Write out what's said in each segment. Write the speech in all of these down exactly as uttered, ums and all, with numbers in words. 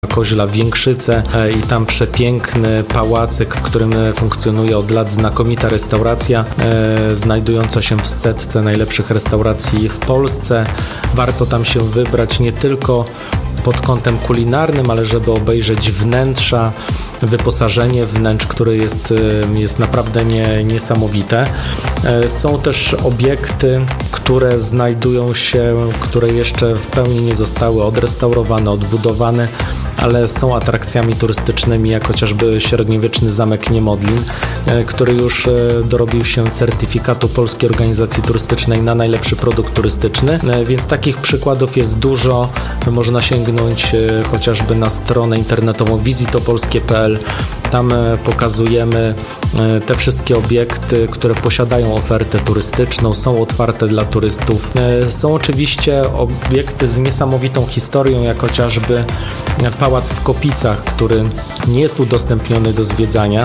Koźla w Większyce i tam przepiękny pałacyk, w którym funkcjonuje od lat znakomita restauracja, znajdująca się w setce najlepszych restauracji w Polsce. Warto tam się wybrać nie tylko pod kątem kulinarnym, ale żeby obejrzeć wnętrza, wyposażenie wnętrz, które jest, jest naprawdę nie, niesamowite. Są też obiekty, które znajdują się, które jeszcze w pełni nie zostały odrestaurowane, odbudowane, ale są atrakcjami turystycznymi, jak chociażby średniowieczny Zamek Niemodlin, który już dorobił się certyfikatu Polskiej Organizacji Turystycznej na najlepszy produkt turystyczny, więc takich przykładów jest dużo. Można sięgnąć chociażby na stronę internetową wizytopolskie kropka p l. Tam pokazujemy te wszystkie obiekty, które posiadają ofertę turystyczną, są otwarte dla turystów. Są oczywiście obiekty z niesamowitą historią, jak chociażby Pałac w Kopicach, który nie jest udostępniony do zwiedzania.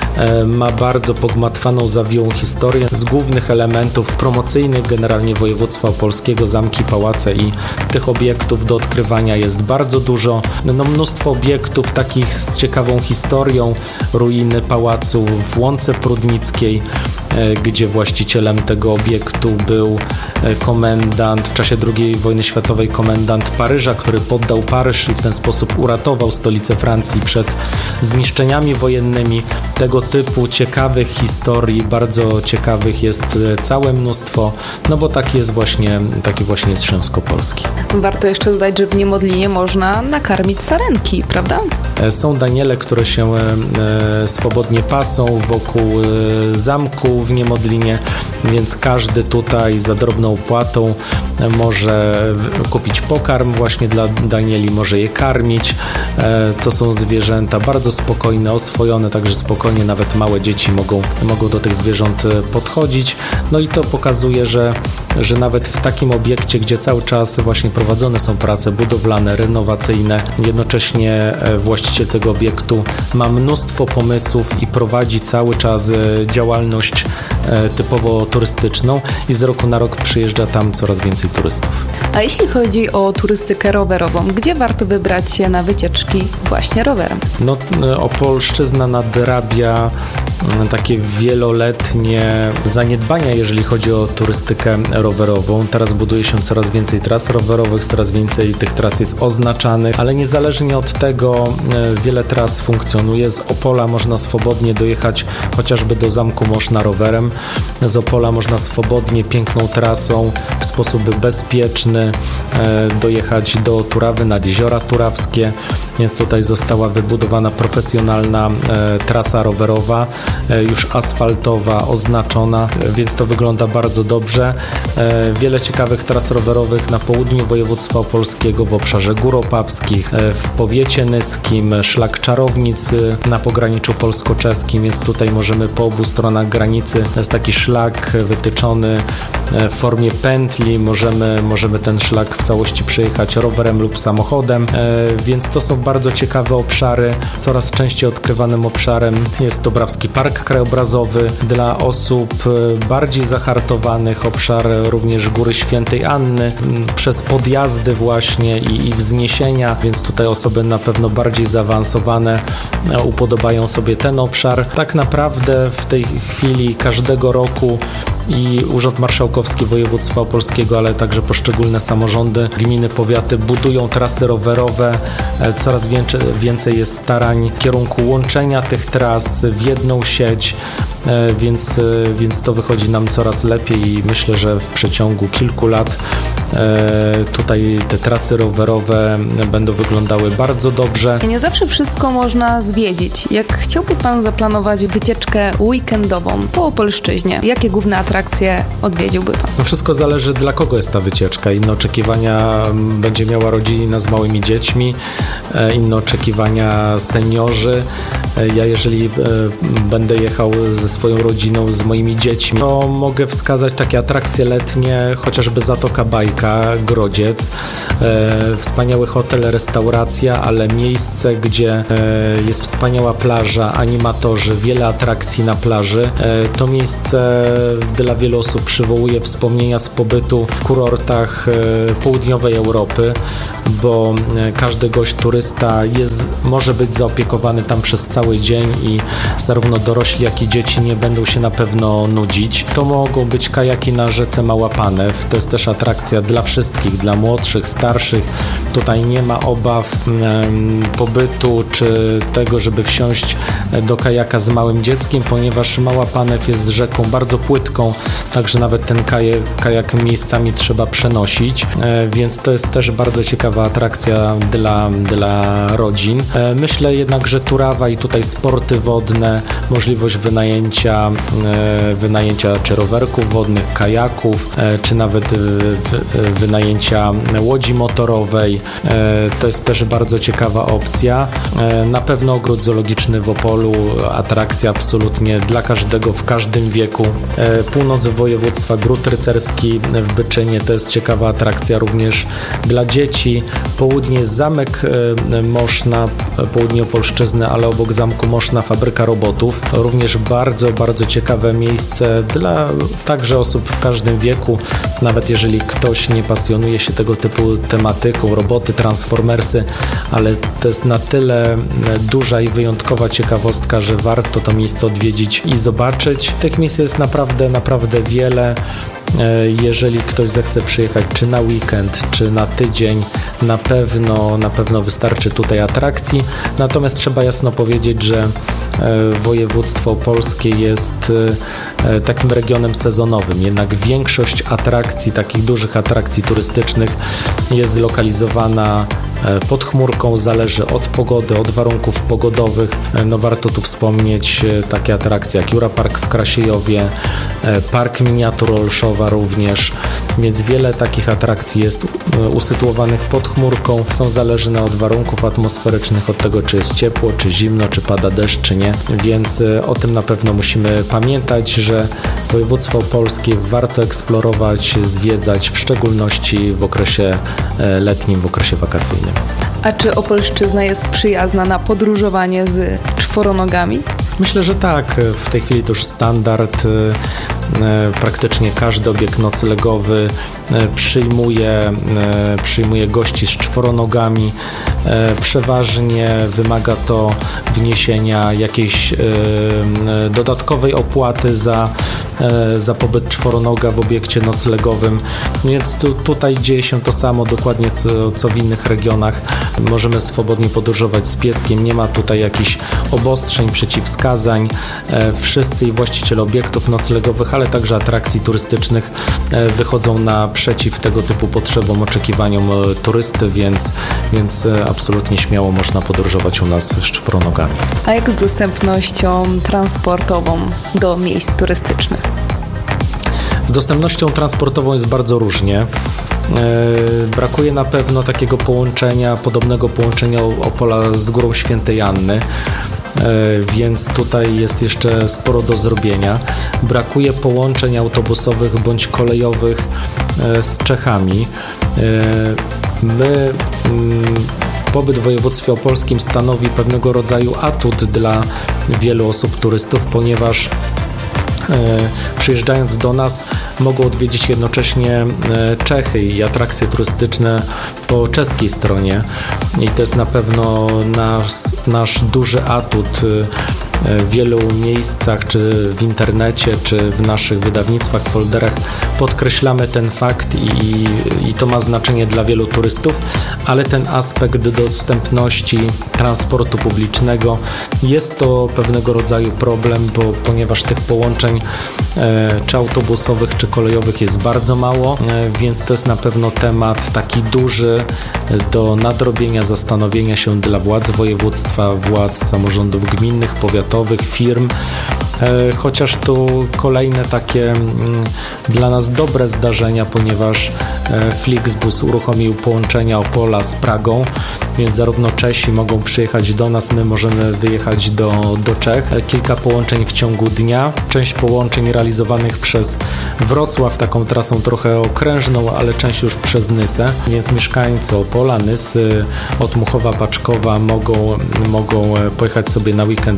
Ma bardzo pogmatwaną, zawiłą historię. Z głównych elementów promocyjnych generalnie województwa opolskiego, zamki, pałace i tych obiektów do odkrywania jest bardzo dużo. No, mnóstwo obiektów takich z ciekawą historią, ruiny pałacu w Łące Prudnickiej, gdzie właścicielem tego obiektu był komendant w czasie drugiej wojny światowej, komendant Paryża, który poddał Paryż i w ten sposób uratował stolicę Francji przed zniszczeniami wojennymi. Tego typu ciekawych historii, bardzo ciekawych jest całe mnóstwo, no bo taki jest właśnie, taki właśnie jest Śląsk Opolski. Warto jeszcze dodać, że w Niemodlinie można nakarmić sarenki, prawda? Są daniele, które się e, swobodnie pasą wokół e, zamku w Niemodlinie, więc każdy tutaj za drobną opłatą może kupić pokarm właśnie dla danieli, może je karmić. E, to są zwierzęta bardzo spokojne, oswojone, także spokojnie nawet małe dzieci mogą, mogą do tych zwierząt podchodzić. No i to pokazuje, że, że nawet w takim obiekcie, gdzie cały czas właśnie prowadzone są prace budowlane, renowacyjne, jednocześnie właściciel tego obiektu ma mnóstwo pomysłów i prowadzi cały czas działalność typowo turystyczną i z roku na rok przyjeżdża tam coraz więcej turystów. A jeśli chodzi o turystykę rowerową, gdzie warto wybrać się na wycieczki właśnie rowerem? No, Opolszczyzna nadrabia takie wieloletnie zaniedbania, jeżeli chodzi o turystykę rowerową. Teraz buduje się coraz więcej tras rowerowych, coraz więcej tych tras jest oznaczanych, ale niezależnie od tego wiele tras funkcjonuje. Z Opola można swobodnie dojechać chociażby do Zamku Moszna rowerem. Z Opola można swobodnie, piękną trasą, w sposób bezpieczny dojechać do Turawy, nad Jeziora Turawskie, więc tutaj została wybudowana profesjonalna trasa rowerowa, już asfaltowa, oznaczona, więc to wygląda bardzo dobrze. Wiele ciekawych tras rowerowych na południu województwa opolskiego, w obszarze Gór Opawskich, w powiecie nyskim, szlak Czarownicy na pograniczu polsko-czeskim, więc tutaj możemy po obu stronach granicy, to jest taki szlak wytyczony w formie pętli, możemy, możemy ten szlak w całości przejechać rowerem lub samochodem, więc to są bardzo ciekawe obszary. Coraz częściej odkrywanym obszarem jest Dobrawski Park Krajobrazowy. Dla osób bardziej zahartowanych obszar również Góry Świętej Anny, przez podjazdy właśnie i, i wzniesienia, więc tutaj osoby na pewno bardziej zaawansowane upodobają sobie ten obszar. Tak naprawdę w tej chwili każdego roku i Urząd Marszałkowski Województwa Opolskiego, ale także poszczególne samorządy, gminy, powiaty budują trasy rowerowe. Coraz więcej, więcej jest starań w kierunku łączenia tych tras w jedną sieć, więc, więc to wychodzi nam coraz lepiej i myślę, że w przeciągu kilku lat tutaj te trasy rowerowe będą wyglądały bardzo dobrze. Nie zawsze wszystko można zwiedzić. Jak chciałby Pan zaplanować wycieczkę weekendową po Opolszczyźnie, jakie główne atrakcje odwiedziłby Pan? No wszystko zależy, dla kogo jest ta wycieczka. Inne oczekiwania będzie miała rodzina z małymi dziećmi, inne oczekiwania seniorzy. Ja jeżeli będę jechał ze swoją rodziną, z moimi dziećmi, to mogę wskazać takie atrakcje letnie, chociażby Zatoka Bajka, Grodziec. Wspaniały hotel, restauracja, ale miejsce, gdzie jest wspaniała plaża, animatorzy, wiele atrakcji na plaży. To miejsce dla wielu osób przywołuje wspomnienia z pobytu w kurortach południowej Europy. bo każdy gość turysta jest, może być zaopiekowany tam przez cały dzień i zarówno dorośli, jak i dzieci nie będą się na pewno nudzić. To mogą być kajaki na rzece Mała Panew. To jest też atrakcja dla wszystkich, dla młodszych, starszych. Tutaj nie ma obaw um, pobytu czy tego, żeby wsiąść do kajaka z małym dzieckiem, ponieważ Mała Panew jest rzeką bardzo płytką, także nawet ten kajak, kajak miejscami trzeba przenosić, e, więc to jest też bardzo ciekawa atrakcja dla, dla rodzin. E, myślę jednak, że Turawa i tutaj sporty wodne, możliwość wynajęcia, e, wynajęcia czy rowerków wodnych, kajaków, e, czy nawet w, w, wynajęcia łodzi motorowej, e, to jest też bardzo ciekawa opcja. E, na pewno ogród zoologiczny w Opolu, atrakcja absolutnie dla każdego w każdym wieku. E, północ województwa, Gród Rycerski w Byczynie, to jest ciekawa atrakcja również dla dzieci. Południe Zamek e, Moszna, południe Opolszczyzny, ale obok Zamku Moszna fabryka robotów. Również bardzo, bardzo ciekawe miejsce dla także osób w każdym wieku. Nawet jeżeli ktoś nie pasjonuje się tego typu tematyką, roboty, transformersy, ale to jest na tyle duża i wyjątkowa ciekawostka, że warto to miejsce odwiedzić i zobaczyć. Tych miejsc jest naprawdę, naprawdę wiele. Jeżeli ktoś zechce przyjechać czy na weekend, czy na tydzień, na pewno, na pewno wystarczy tutaj atrakcji. Natomiast trzeba jasno powiedzieć, że województwo opolskie jest takim regionem sezonowym. Jednak większość atrakcji, takich dużych atrakcji turystycznych jest zlokalizowana pod chmurką, zależy od pogody, od warunków pogodowych. No warto tu wspomnieć takie atrakcje jak Jura Park w Krasiejowie, Park Miniatur Olszowa również, więc wiele takich atrakcji jest usytuowanych pod chmurką, są zależne od warunków atmosferycznych, od tego, czy jest ciepło, czy zimno, czy pada deszcz, czy nie, więc o tym na pewno musimy pamiętać, że województwo opolskie warto eksplorować, zwiedzać, w szczególności w okresie letnim, w okresie wakacyjnym. A czy Opolszczyzna jest przyjazna na podróżowanie z czworonogami? Myślę, że tak. W tej chwili to już standard. Praktycznie każdy obiekt noclegowy przyjmuje, przyjmuje gości z czworonogami. Przeważnie wymaga to wniesienia jakiejś dodatkowej opłaty za, za pobyt czworonoga w obiekcie noclegowym, więc tu, tutaj dzieje się to samo dokładnie co, co w innych regionach. Możemy swobodnie podróżować z pieskiem, nie ma tutaj jakichś obostrzeń, przeciwwskazań. Wszyscy i właściciele obiektów noclegowych, ale także atrakcji turystycznych wychodzą naprzeciw tego typu potrzebom, oczekiwaniom turysty, więc, więc absolutnie śmiało można podróżować u nas z czworonogami. A jak z dostępnością transportową do miejsc turystycznych? Z dostępnością transportową jest bardzo różnie. Brakuje na pewno takiego połączenia, podobnego połączenia Opola z Górą Świętej Anny, więc tutaj jest jeszcze sporo do zrobienia. Brakuje połączeń autobusowych bądź kolejowych z Czechami. My pobyt w województwie opolskim stanowi pewnego rodzaju atut dla wielu osób turystów, ponieważ przyjeżdżając do nas mogą odwiedzić jednocześnie Czechy i atrakcje turystyczne po czeskiej stronie i to jest na pewno nasz, nasz duży atut. W wielu miejscach, czy w internecie, czy w naszych wydawnictwach, folderach podkreślamy ten fakt i, i to ma znaczenie dla wielu turystów, ale ten aspekt dostępności transportu publicznego jest to pewnego rodzaju problem, bo ponieważ tych połączeń e, czy autobusowych, czy kolejowych jest bardzo mało, e, więc to jest na pewno temat taki duży do nadrobienia, zastanowienia się dla władz województwa, władz samorządów gminnych, powiatowych, firm, chociaż tu kolejne takie dla nas dobre zdarzenia, ponieważ Flixbus uruchomił połączenia Opola z Pragą, więc zarówno Czesi mogą przyjechać do nas, my możemy wyjechać do, do Czech. Kilka połączeń w ciągu dnia, część połączeń realizowanych przez Wrocław, taką trasą trochę okrężną, ale część już przez Nysę, więc mieszkańcy Opola, Nysy, Otmuchowa, Baczkowa mogą, mogą pojechać sobie na weekend do Czech.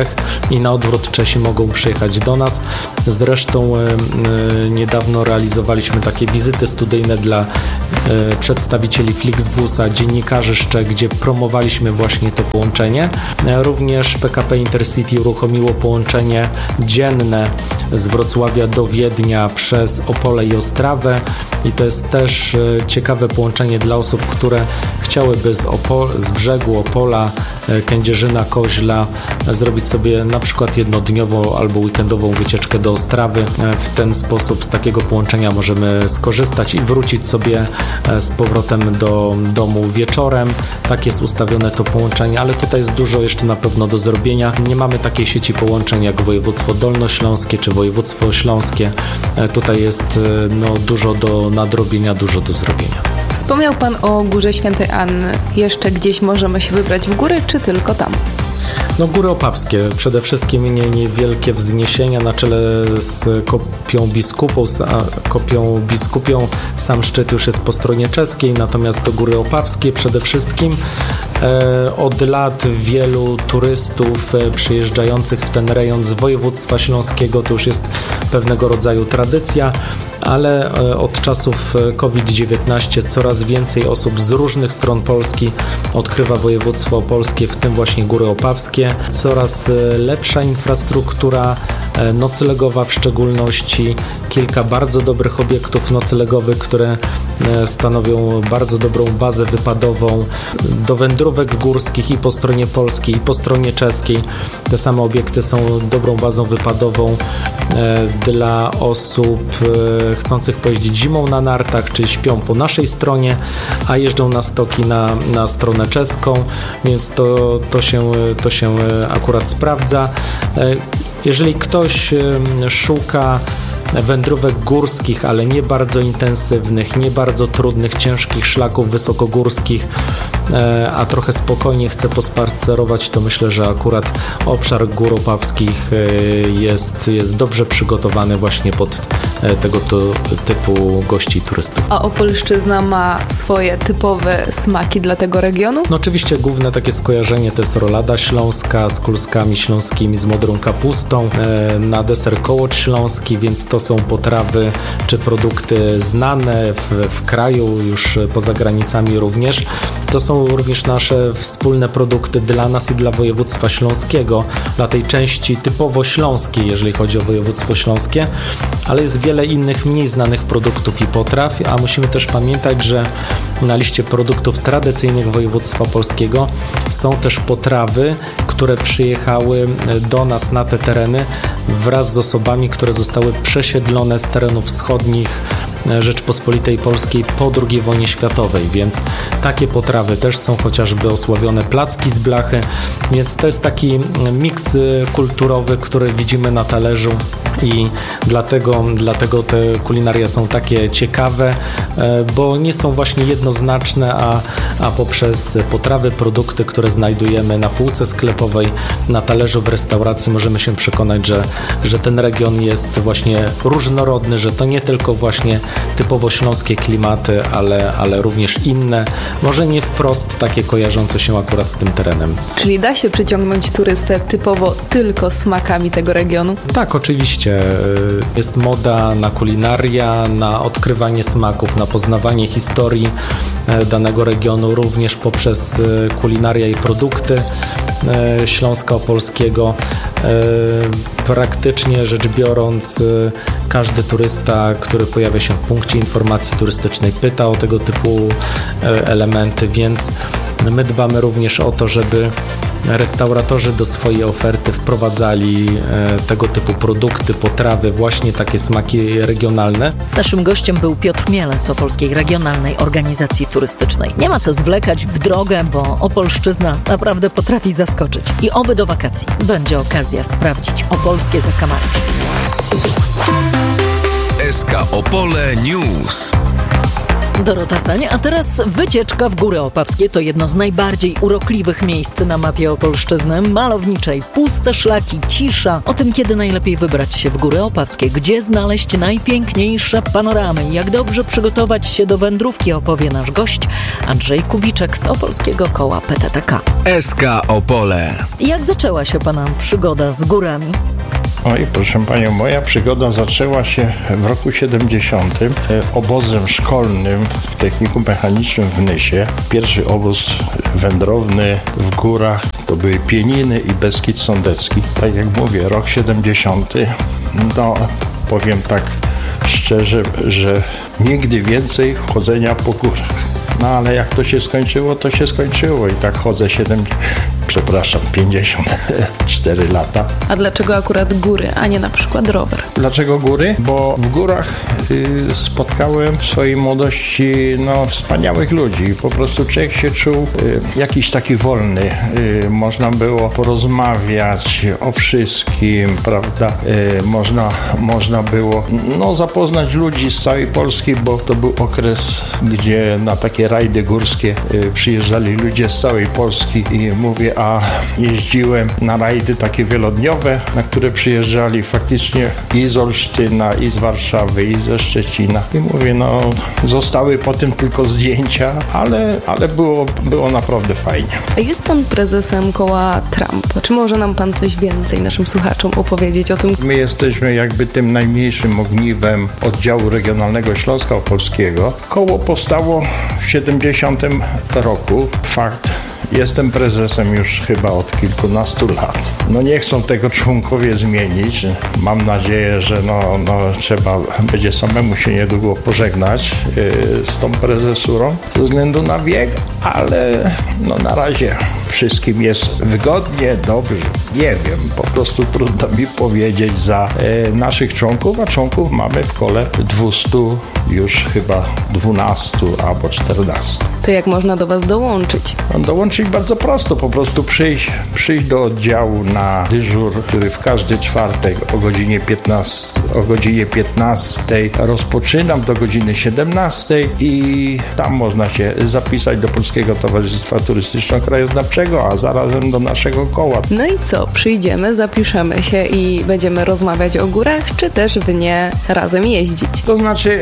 Czech i na odwrót Czesi mogą przyjechać do nas. Zresztą niedawno realizowaliśmy takie wizyty studyjne dla przedstawicieli Flixbusa, dziennikarzy z Czech, gdzie promowaliśmy właśnie to połączenie. Również P K P Intercity uruchomiło połączenie dzienne z Wrocławia do Wiednia przez Opole i Ostrawę i to jest też ciekawe połączenie dla osób, które chciałyby z, Opo- z brzegu Opola, Kędzierzyna, Koźla zrobić sobie na przykład jednodniową albo weekendową wycieczkę do Ostrawy. W ten sposób z takiego połączenia możemy skorzystać i wrócić sobie z powrotem do domu wieczorem. Tak jest ustawione to połączenie, ale tutaj jest dużo jeszcze na pewno do zrobienia. Nie mamy takiej sieci połączeń jak województwo dolnośląskie czy województwo śląskie. Tutaj jest no, dużo do nadrobienia, dużo do zrobienia. Wspomniał Pan o Górze Świętej Anny. Jeszcze gdzieś możemy się wybrać w góry, czy tylko tam? No Góry Opawskie, przede wszystkim nie, niewielkie wzniesienia na czele z kopią biskupą, a kopią biskupią. Sam szczyt już jest po stronie czeskiej, natomiast to Góry Opawskie przede wszystkim. E, od lat wielu turystów e, przyjeżdżających w ten rejon z województwa śląskiego, to już jest pewnego rodzaju tradycja, ale e, od czasów COVID dziewiętnaście coraz więcej osób z różnych stron Polski odkrywa województwo opolskie, w tym właśnie Góry Opawskie. Coraz lepsza infrastruktura noclegowa, w szczególności kilka bardzo dobrych obiektów noclegowych, które stanowią bardzo dobrą bazę wypadową do wędrówek górskich i po stronie polskiej, i po stronie czeskiej. Te same obiekty są dobrą bazą wypadową dla osób chcących pojeździć zimą na nartach, czyli śpią po naszej stronie, a jeżdżą na stoki na, na stronę czeską, więc to, to, się, to się akurat sprawdza. Jeżeli ktoś szuka wędrówek górskich, ale nie bardzo intensywnych, nie bardzo trudnych, ciężkich szlaków wysokogórskich, a trochę spokojnie chce pospacerować, to myślę, że akurat obszar Gór Opawskich jest, jest dobrze przygotowany właśnie pod tego typu gości i turystów. A Opolszczyzna ma swoje typowe smaki dla tego regionu? No oczywiście główne takie skojarzenie to jest rolada śląska z kluskami śląskimi, z modrą kapustą, na deser kołocz śląski, więc to są potrawy czy produkty znane w, w kraju, już poza granicami również. To są również nasze wspólne produkty dla nas i dla województwa śląskiego, dla tej części typowo śląskiej, jeżeli chodzi o województwo śląskie, ale jest wiele innych mniej znanych produktów i potraw, a musimy też pamiętać, że na liście produktów tradycyjnych województwa polskiego są też potrawy, które przyjechały do nas na te tereny wraz z osobami, które zostały przesiedlone z terenów wschodnich Rzeczpospolitej Polskiej po drugiej wojnie światowej, więc takie potrawy też są chociażby osławione placki z blachy, więc to jest taki miks kulturowy, który widzimy na talerzu i dlatego, dlatego te kulinaria są takie ciekawe, bo nie są właśnie jednoznaczne, a, a poprzez potrawy, produkty, które znajdujemy na półce sklepowej, na talerzu w restauracji możemy się przekonać, że, że ten region jest właśnie różnorodny, że to nie tylko właśnie typowo śląskie klimaty, ale, ale również inne, może nie wprost takie kojarzące się akurat z tym terenem. Czyli da się przyciągnąć turystę typowo tylko smakami tego regionu? Tak, oczywiście. Jest moda na kulinaria, na odkrywanie smaków, na poznawanie historii danego regionu, również poprzez kulinaria i produkty Śląska Opolskiego. Praktycznie rzecz biorąc, każdy turysta, który pojawia się w punkcie informacji turystycznej, pyta o tego typu elementy, więc my dbamy również o to, żeby restauratorzy do swojej oferty wprowadzali tego typu produkty, potrawy, właśnie takie smaki regionalne. Naszym gościem był Piotr Mielec z Opolskiej Regionalnej Organizacji Turystycznej. Nie ma co zwlekać w drogę, bo Opolszczyzna naprawdę potrafi zaskoczyć. I oby do wakacji będzie okazja sprawdzić opolskie zakamarki. S K Opole News. Dorota Sań, a teraz wycieczka w Góry Opawskie to jedno z najbardziej urokliwych miejsc na mapie Opolszczyzny. Malowniczej, puste szlaki, cisza. O tym, kiedy najlepiej wybrać się w Góry Opawskie, gdzie znaleźć najpiękniejsze panoramy i jak dobrze przygotować się do wędrówki, opowie nasz gość Andrzej Kubiczek z Opolskiego Koła P T T K. S K Opole. Jak zaczęła się pana przygoda z górami? Oj, proszę panią, moja przygoda zaczęła się w roku siedemdziesiątym obozem szkolnym w Technikum Mechanicznym w Nysie. Pierwszy obóz wędrowny w górach to były Pieniny i Beskid Sądecki. Tak jak mówię, rok siedemdziesiąty. No, powiem tak szczerze, że nigdy więcej chodzenia po górach. No ale jak to się skończyło, to się skończyło i tak chodzę siedem, przepraszam, pięćdziesiąt cztery lata. A dlaczego akurat góry, a nie na przykład rower? Dlaczego góry? Bo w górach y, spotkałem w swojej młodości no, wspaniałych ludzi. Po prostu człowiek się czuł y, jakiś taki wolny. Y, można było porozmawiać o wszystkim, prawda? Y, można, można było no, zapoznać ludzi z całej Polski, bo to był okres, gdzie na takie rajdy górskie y, przyjeżdżali ludzie z całej Polski i mówię, a jeździłem na rajdy takie wielodniowe, na które przyjeżdżali faktycznie i z Olsztyna, i z Warszawy, i ze Szczecina. I mówię, no zostały potem tylko zdjęcia, ale, ale było, było naprawdę fajnie. A jest pan prezesem koła Trump. Czy może nam pan coś więcej naszym słuchaczom opowiedzieć o tym? My jesteśmy jakby tym najmniejszym ogniwem oddziału regionalnego Śląska Opolskiego. Koło powstało w siedemdziesiątym roku. Fakt. Jestem prezesem już chyba od kilkunastu lat. No nie chcą tego członkowie zmienić. Mam nadzieję, że no, no, trzeba będzie samemu się niedługo pożegnać yy, z tą prezesurą ze względu na wiek, ale no, na razie wszystkim jest wygodnie, dobrze. Nie wiem, po prostu trudno mi powiedzieć za yy, naszych członków, a członków mamy w kole dwustu już chyba dwunastu albo czternastu. To jak można do was dołączyć? No, dołączyć bardzo prosto, po prostu przyjść, przyjść do oddziału na dyżur, który w każdy czwartek o godzinie piętnastej, o godzinie piętnastej rozpoczynam do godziny siedemnastej i tam można się zapisać do Polskiego Towarzystwa Turystyczno-Krajoznawczego, a zarazem do naszego koła. No i co? Przyjdziemy, zapiszemy się i będziemy rozmawiać o górach, czy też w nie razem jeździć? To znaczy...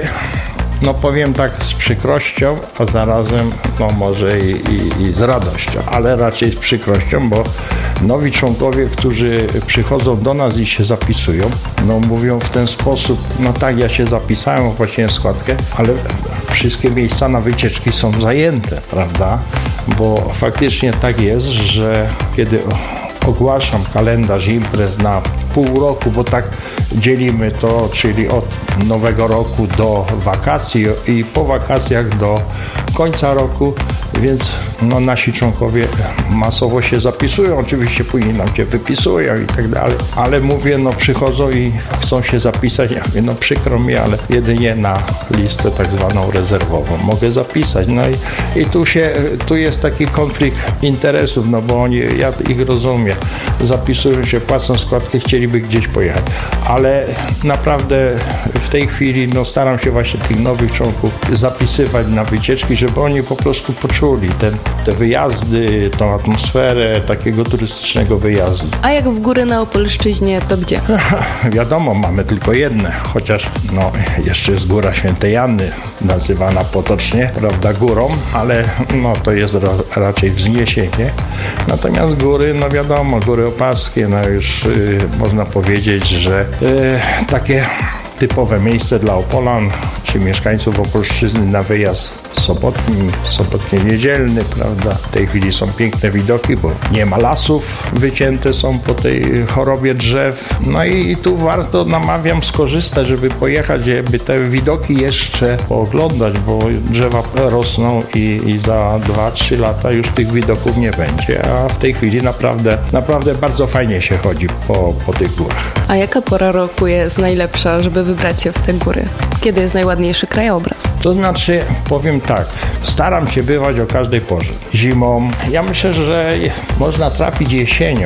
No powiem tak z przykrością, a zarazem no może i, i, i z radością, ale raczej z przykrością, bo nowi członkowie, którzy przychodzą do nas i się zapisują, no mówią w ten sposób, no tak, ja się zapisałem, opłaciłem składkę, ale wszystkie miejsca na wycieczki są zajęte, prawda? Bo faktycznie tak jest, że kiedy ogłaszam kalendarz imprez na pół roku, bo tak dzielimy to, czyli od nowego roku do wakacji i po wakacjach do końca roku, więc no, nasi członkowie masowo się zapisują, oczywiście później nam się wypisują i tak dalej, ale mówię, no przychodzą i chcą się zapisać, ja mówię, no przykro mi, ale jedynie na listę tak zwaną rezerwową mogę zapisać, no i, i tu się, tu jest taki konflikt interesów, no bo oni, ja ich rozumiem, zapisują się, płacą składkę, chcieliby gdzieś pojechać, ale naprawdę w tej chwili no, staram się właśnie tych nowych członków zapisywać na wycieczki, żeby oni po prostu poczuli ten, te wyjazdy, tą atmosferę takiego turystycznego wyjazdu. A jak w góry na Opolszczyźnie, to gdzie? Wiadomo, mamy tylko jedne, chociaż no, jeszcze jest Góra Świętej Anny, nazywana potocznie, prawda, górą, ale no, to jest ra, raczej wzniesienie. Natomiast góry, no wiadomo, Góry Opawskie, no już y, można powiedzieć, że y, takie typowe miejsce dla Opolan, czy mieszkańców Opolszczyzny na wyjazd sobotni, sobotnie-niedzielny, prawda? W tej chwili są piękne widoki, bo nie ma lasów, wycięte są po tej chorobie drzew. No i tu warto, namawiam, skorzystać, żeby pojechać, żeby te widoki jeszcze pooglądać, bo drzewa rosną i, i za dwa trzy lata już tych widoków nie będzie, a w tej chwili naprawdę, naprawdę bardzo fajnie się chodzi po, po tych górach. A jaka pora roku jest najlepsza, żeby wybrać się w te góry? Kiedy jest najładniejszy krajobraz? To znaczy, powiem tak, staram się bywać o każdej porze. Zimą, ja myślę, że można trafić jesienią,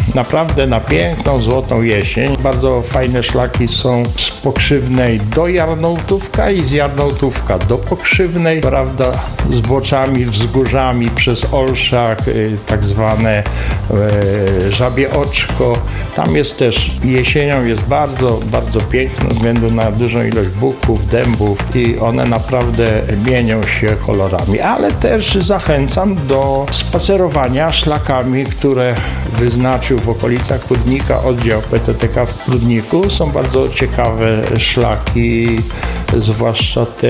naprawdę na piękną, złotą jesień. Bardzo fajne szlaki są z Pokrzywnej do Jarnołtówka i z Jarnołtówka do Pokrzywnej, prawda, z boczami, wzgórzami przez Olszak, tak zwane e, Żabie Oczko. Tam jest też, jesienią jest bardzo, bardzo piękne ze względu na dużą ilość buków, dębów i one naprawdę mienią się kolorami, ale też zachęcam do spacerowania szlakami, które wyznaczył w okolicach Prudnika oddział P T T K w Prudniku. Są bardzo ciekawe szlaki, zwłaszcza te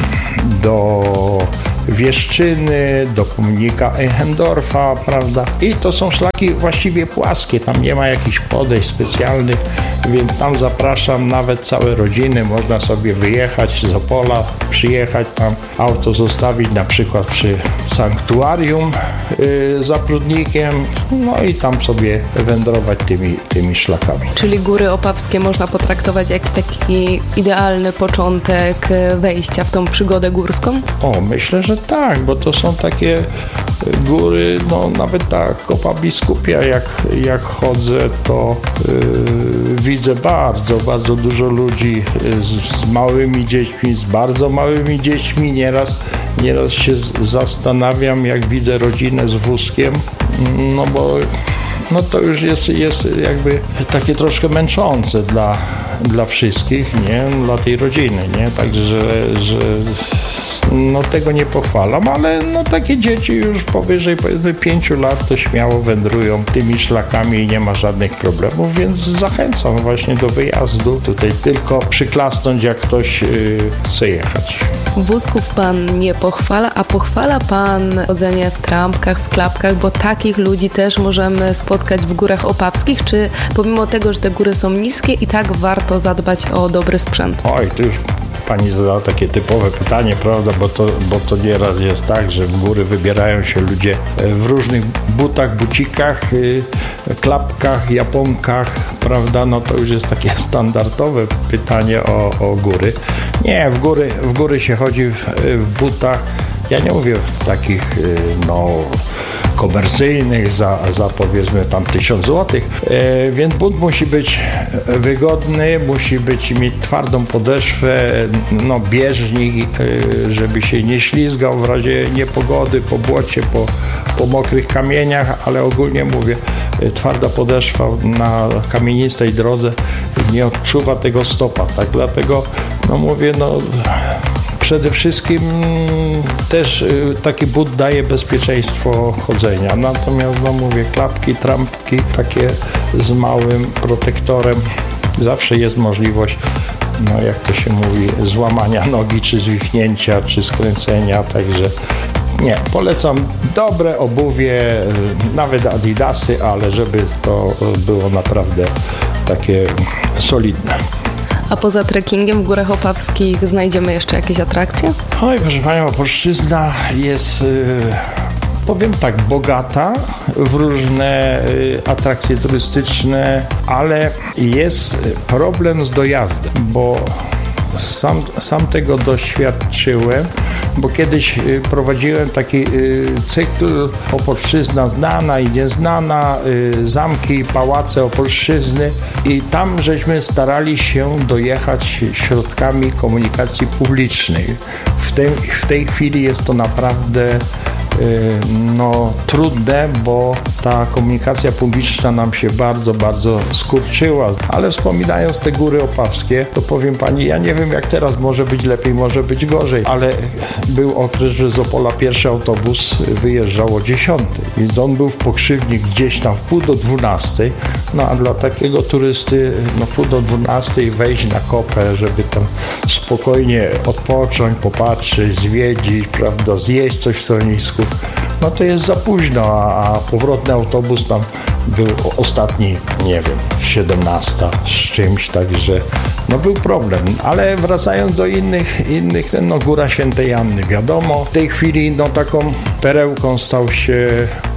do Wieszczyny, do pomnika Eichendorfa, prawda? I to są szlaki właściwie płaskie, tam nie ma jakichś podejść specjalnych, więc tam zapraszam nawet całe rodziny, można sobie wyjechać z Opola, przyjechać tam, auto zostawić na przykład przy sanktuarium yy, za Prudnikiem, no i tam sobie wędrować tymi, tymi szlakami. Czyli Góry Opawskie można potraktować jak taki idealny początek wejścia w tą przygodę górską? O, myślę, że tak, bo to są takie góry, no nawet ta Kopa Biskupia, jak, jak chodzę, to yy, widzę bardzo, bardzo dużo ludzi z, z małymi dziećmi, z bardzo małymi dziećmi. Nieraz, nieraz się zastanawiam, jak widzę rodzinę z wózkiem, no bo no to już jest, jest jakby takie troszkę męczące dla, dla wszystkich, nie? Dla tej rodziny, nie? Także, że no tego nie pochwalam, ale no takie dzieci już powyżej powiedzmy pięciu lat to śmiało wędrują tymi szlakami i nie ma żadnych problemów, więc zachęcam właśnie do wyjazdu. Tutaj tylko przyklasnąć, jak ktoś yy, chce jechać. Wózków pan nie pochwala, a pochwala pan chodzenie w trampkach, w klapkach, bo takich ludzi też możemy spotkać w Górach Opawskich, czy pomimo tego, że te góry są niskie, i tak warto zadbać o dobry sprzęt? Oj, to już pani zadała takie typowe pytanie, prawda, bo to, bo to nieraz jest tak, że w góry wybierają się ludzie w różnych butach, bucikach, klapkach, japonkach, prawda, no to już jest takie standardowe pytanie o, o góry. Nie, w góry, w góry się chodzi w, w butach, ja nie mówię w takich, no, komercyjnych za, za powiedzmy tam tysiąc złotych, e, więc but musi być wygodny, musi być mieć twardą podeszwę, no bieżnik, e, żeby się nie ślizgał w razie niepogody, po błocie, po, po mokrych kamieniach, ale ogólnie mówię, e, twarda podeszwa na kamienistej drodze nie odczuwa tego stopa, tak, dlatego no mówię, no przede wszystkim też taki but daje bezpieczeństwo chodzenia. Natomiast, no mówię, klapki, trampki takie z małym protektorem, zawsze jest możliwość, no jak to się mówi, złamania nogi, czy zwichnięcia, czy skręcenia, także nie, polecam dobre obuwie, nawet Adidasy, ale żeby to było naprawdę takie solidne. A poza trekkingiem w Górach Opawskich znajdziemy jeszcze jakieś atrakcje? Oj, proszę Panią, Opolszczyzna jest, powiem tak, bogata w różne atrakcje turystyczne, ale jest problem z dojazdem, bo sam, sam tego doświadczyłem, bo kiedyś prowadziłem taki cykl Opolszczyzna znana i nieznana, zamki, pałace Opolszczyzny, i tam żeśmy starali się dojechać środkami komunikacji publicznej. W tej, w tej chwili jest to naprawdę no, trudne, bo ta komunikacja publiczna nam się bardzo, bardzo skurczyła. Ale wspominając te Góry Opawskie, to powiem Pani, ja nie wiem jak teraz, może być lepiej, może być gorzej, ale był okres, że z Opola pierwszy autobus wyjeżdżał o dziesiątej, więc on był w Pokrzywni gdzieś tam w pół do dwunastej, no a dla takiego turysty no pół do dwunastej wejść na kopę, żeby tam spokojnie odpocząć, popatrzeć, zwiedzić, prawda, zjeść coś w schronisku, no to jest za późno, a, a powrotny autobus tam był ostatni, nie wiem, siedemnasta z czymś, także no był problem. Ale wracając do innych, innych no Góra Świętej Anny, wiadomo, w tej chwili no taką perełką stał się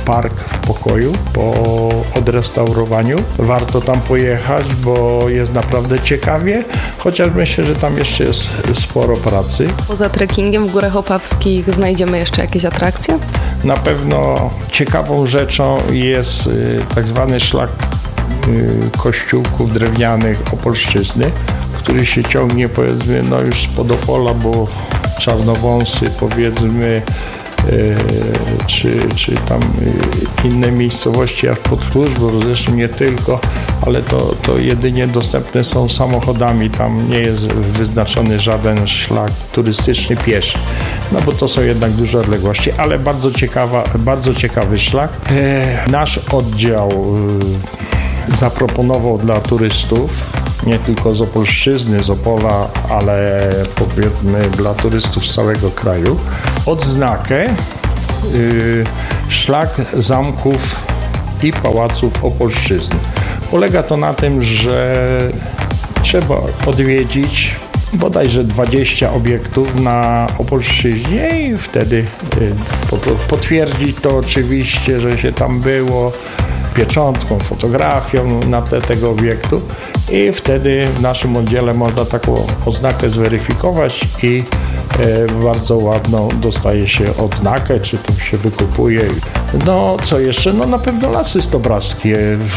park w Pokoju po odrestaurowaniu. Warto tam pojechać, bo jest naprawdę ciekawie, chociaż myślę, że tam jeszcze jest sporo pracy. Poza trekkingiem w Górach Opawskich znajdziemy jeszcze jakieś atrakcje? Na pewno ciekawą rzeczą jest y, tak zwany szlak y, kościółków drewnianych Opolszczyzny, który się ciągnie, powiedzmy, no już spod Opola, bo Czarnowąsy, powiedzmy, y, czy, czy tam y, inne miejscowości aż pod Chlużbą, zresztą nie tylko, ale to, to jedynie dostępne są samochodami, tam nie jest wyznaczony żaden szlak turystyczny pieszy, no bo to są jednak duże odległości, ale bardzo ciekawa, bardzo ciekawy szlak. E, nasz oddział y, zaproponował dla turystów, nie tylko z Opolszczyzny, z Opola, ale powiedzmy dla turystów z całego kraju, odznakę y, szlak zamków i pałaców Opolszczyzny. Polega to na tym, że trzeba odwiedzić bodajże dwadzieścia obiektów na Opolszczyźnie i wtedy y, potwierdzić to oczywiście, że się tam było, pieczątką, fotografią na tle tego obiektu i wtedy w naszym oddziale można taką oznakę zweryfikować i e, bardzo ładną dostaje się odznakę, czy to się wykupuje. No co jeszcze? No na pewno Lasy Stobraskie.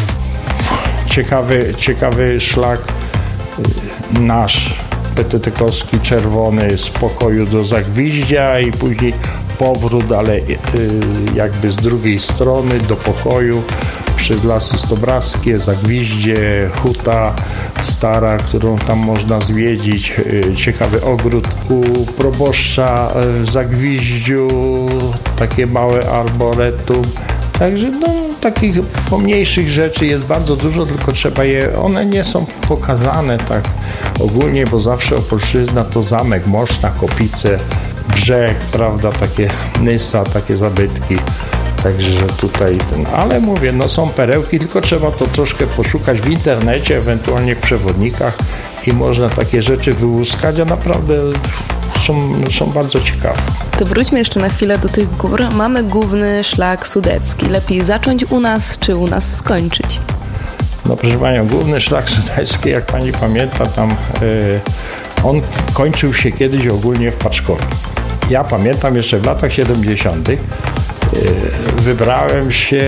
Ciekawy, ciekawy szlak nasz petetykowski, czerwony, z Pokoju do Zagwiździa i później powrót, ale y, jakby z drugiej strony do Pokoju przez Lasy Stobraskie, Zagwiździe, Huta Stara, którą tam można zwiedzić, y, ciekawy ogród u proboszcza w Zagwiździu, takie małe arboretum. Także no, takich pomniejszych rzeczy jest bardzo dużo, tylko trzeba je, one nie są pokazane tak ogólnie, bo zawsze Opolszczyzna to zamek, Moszna, Kopice, Brzeg, prawda, takie Nysa, takie zabytki. Także tutaj ten, ale mówię, no są perełki, tylko trzeba to troszkę poszukać w internecie, ewentualnie w przewodnikach i można takie rzeczy wyłuskać, a naprawdę są, są bardzo ciekawe. To wróćmy jeszcze na chwilę do tych gór. Mamy główny szlak sudecki. Lepiej zacząć u nas, czy u nas skończyć? No proszę Panią, główny szlak sudecki, jak Pani pamięta, tam yy, on kończył się kiedyś ogólnie w Paczkowie. Ja pamiętam jeszcze w latach siedemdziesiątych yy, wybrałem się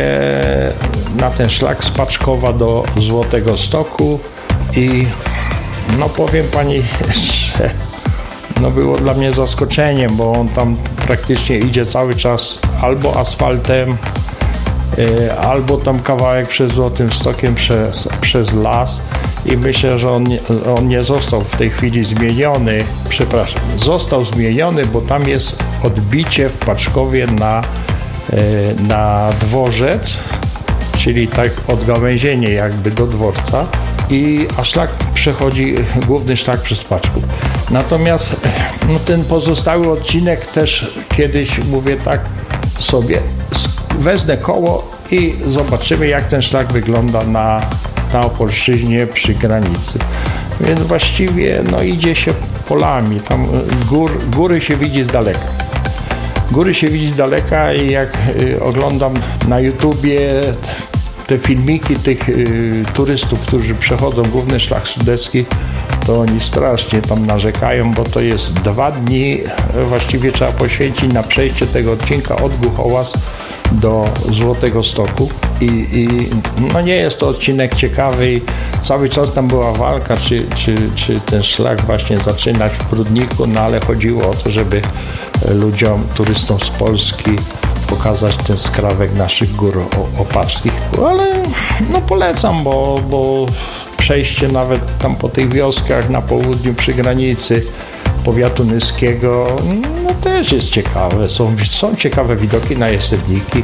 na ten szlak z Paczkowa do Złotego Stoku i no powiem Pani, że no było dla mnie zaskoczeniem, bo on tam praktycznie idzie cały czas albo asfaltem, y, albo tam kawałek przez Złotym Stokiem przez, przez las i myślę, że on nie, on nie został w tej chwili zmieniony, przepraszam, został zmieniony, bo tam jest odbicie w Paczkowie na, y, na dworzec, czyli tak odgałęzienie jakby do dworca i a szlak przechodzi, główny szlak przez Paczków. Natomiast no, ten pozostały odcinek też kiedyś, mówię tak sobie, wezmę koło i zobaczymy, jak ten szlak wygląda na, na Opolszczyźnie przy granicy. Więc właściwie no, idzie się polami, tam gór, góry się widzi z daleka. Góry się widzi z daleka i jak y, oglądam na YouTubie te filmiki tych y, turystów, którzy przechodzą główny szlak sudecki, to oni strasznie tam narzekają, bo to jest dwa dni, właściwie trzeba poświęcić na przejście tego odcinka od Głuchołaz do Złotego Stoku i, i no nie jest to odcinek ciekawy i cały czas tam była walka, czy, czy, czy ten szlak właśnie zaczynać w Prudniku, no ale chodziło o to, żeby ludziom, turystom z Polski pokazać ten skrawek naszych gór opawskich, ale no polecam, bo, bo przejście nawet tam po tych wioskach na południu przy granicy powiatu nyskiego, no też jest ciekawe. Są, są ciekawe widoki na Jeseniki,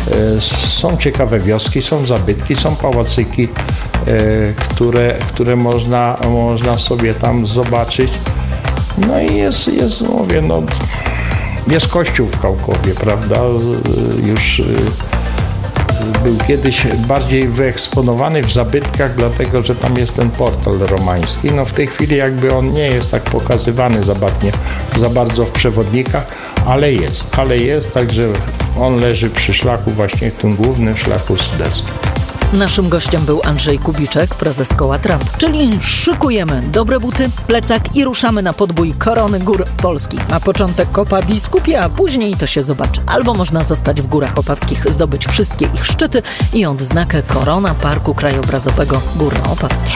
są ciekawe wioski, są zabytki, są pałacyki, które, które można, można sobie tam zobaczyć. No i jest, jest mówię, no, jest kościół w Kałkowie, prawda? Już był kiedyś bardziej wyeksponowany w zabytkach, dlatego że tam jest ten portal romański. No w tej chwili jakby on nie jest tak pokazywany za, badnie, za bardzo w przewodnikach, ale jest, ale jest, także on leży przy szlaku, właśnie tym głównym szlaku sudeckim. Naszym gościem był Andrzej Kubiczek, prezes koła Trump. Czyli szykujemy dobre buty, plecak i ruszamy na podbój Korony Gór Polski. Na początek Kopa Biskupia, a później to się zobaczy. Albo można zostać w Górach Opawskich, zdobyć wszystkie ich szczyty i odznakę Korona Parku Krajobrazowego Górno-Opawskie.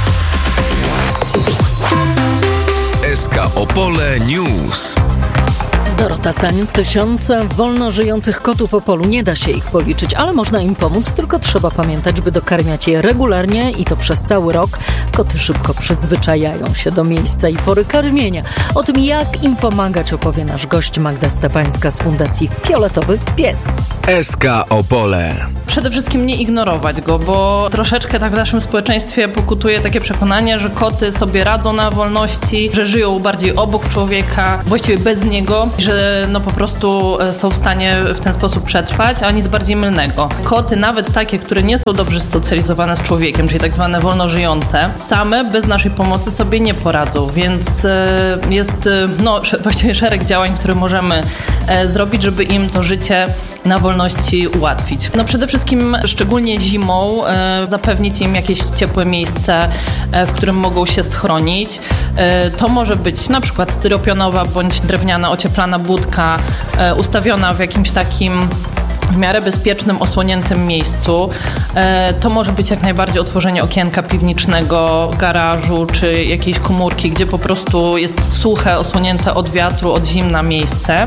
S K Opole News. Dorota Sań, tysiące wolno żyjących kotów w Opolu. Nie da się ich policzyć, ale można im pomóc, tylko trzeba pamiętać, by dokarmiać je regularnie i to przez cały rok. Koty szybko przyzwyczajają się do miejsca i pory karmienia. O tym, jak im pomagać, opowie nasz gość Magda Stefańska z Fundacji Fioletowy Pies. S K Opole. Przede wszystkim nie ignorować go, bo troszeczkę tak w naszym społeczeństwie pokutuje takie przekonanie, że koty sobie radzą na wolności, że żyją bardziej obok człowieka, właściwie bez niego, że no po prostu są w stanie w ten sposób przetrwać, a nic bardziej mylnego. Koty, nawet takie, które nie są dobrze zsocjalizowane z człowiekiem, czyli tak zwane wolnożyjące, same bez naszej pomocy sobie nie poradzą, więc jest no, właściwie szereg działań, które możemy zrobić, żeby im to życie na wolności ułatwić. No przede wszystkim, szczególnie zimą, e, zapewnić im jakieś ciepłe miejsce, e, w którym mogą się schronić. E, to może być na przykład styropianowa bądź drewniana ocieplana budka, e, ustawiona w jakimś takim w miarę bezpiecznym, osłoniętym miejscu. E, to może być jak najbardziej otworzenie okienka piwniczego, garażu czy jakiejś komórki, gdzie po prostu jest suche, osłonięte od wiatru, od zimna miejsce.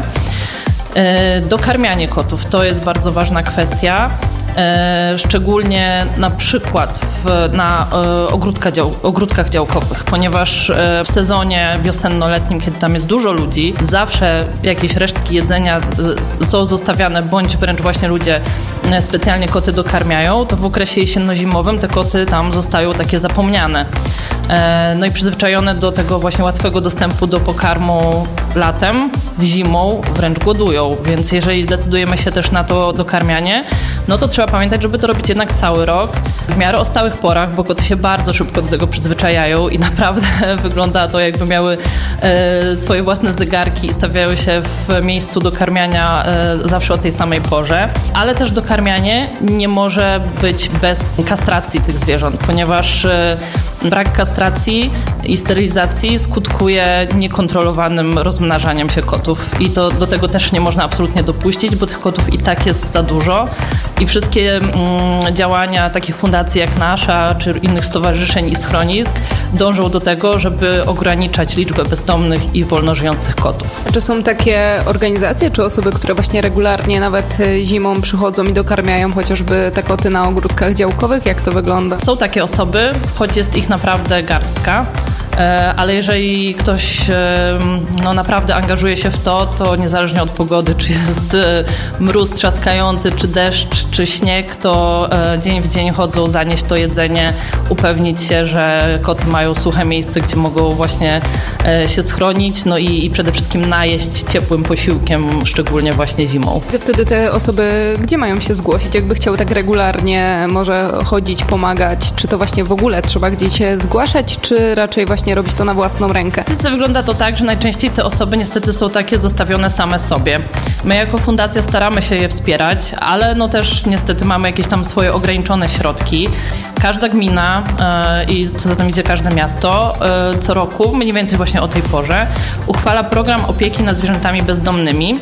Dokarmianie kotów to jest bardzo ważna kwestia, szczególnie na przykład w, na ogródka dział, ogródkach działkowych, ponieważ w sezonie wiosenno-letnim, kiedy tam jest dużo ludzi, zawsze jakieś resztki jedzenia są zostawiane, bądź wręcz właśnie ludzie specjalnie koty dokarmiają, to w okresie jesienno-zimowym te koty tam zostają takie zapomniane. No i przyzwyczajone do tego właśnie łatwego dostępu do pokarmu latem, zimą wręcz głodują, więc jeżeli decydujemy się też na to dokarmianie, no to trzeba pamiętać, żeby to robić jednak cały rok, w miarę o stałych porach, bo koty się bardzo szybko do tego przyzwyczajają i naprawdę wygląda to, jakby miały e, swoje własne zegarki i stawiają się w miejscu dokarmiania e, zawsze o tej samej porze, ale też dokarmianie nie może być bez kastracji tych zwierząt, ponieważ e, brak kastracji i sterylizacji skutkuje niekontrolowanym rozmnażaniem się kotów i to do tego też nie można absolutnie dopuścić, bo tych kotów i tak jest za dużo i wszystkie mm, działania takich fundacji jak nasza, czy innych stowarzyszeń i schronisk dążą do tego, żeby ograniczać liczbę bezdomnych i wolno żyjących kotów. A czy są takie organizacje, czy osoby, które właśnie regularnie nawet zimą przychodzą i dokarmiają chociażby te koty na ogródkach działkowych? Jak to wygląda? Są takie osoby, choć jest ich naprawdę garstka. Ale jeżeli ktoś no, naprawdę angażuje się w to, to niezależnie od pogody, czy jest mróz trzaskający, czy deszcz, czy śnieg, to dzień w dzień chodzą zanieść to jedzenie, upewnić się, że koty mają suche miejsce, gdzie mogą właśnie się schronić, no i, i przede wszystkim najeść ciepłym posiłkiem, szczególnie właśnie zimą. Wtedy te osoby gdzie mają się zgłosić? Jakby chciały tak regularnie może chodzić, pomagać, czy to właśnie w ogóle trzeba gdzieś się zgłaszać, czy raczej właśnie robić to na własną rękę? Wygląda to tak, że najczęściej te osoby niestety są takie zostawione same sobie. My jako fundacja staramy się je wspierać, ale no też niestety mamy jakieś tam swoje ograniczone środki. Każda gmina yy, i co za tym idzie każde miasto yy, co roku, mniej więcej właśnie o tej porze, uchwala program opieki nad zwierzętami bezdomnymi.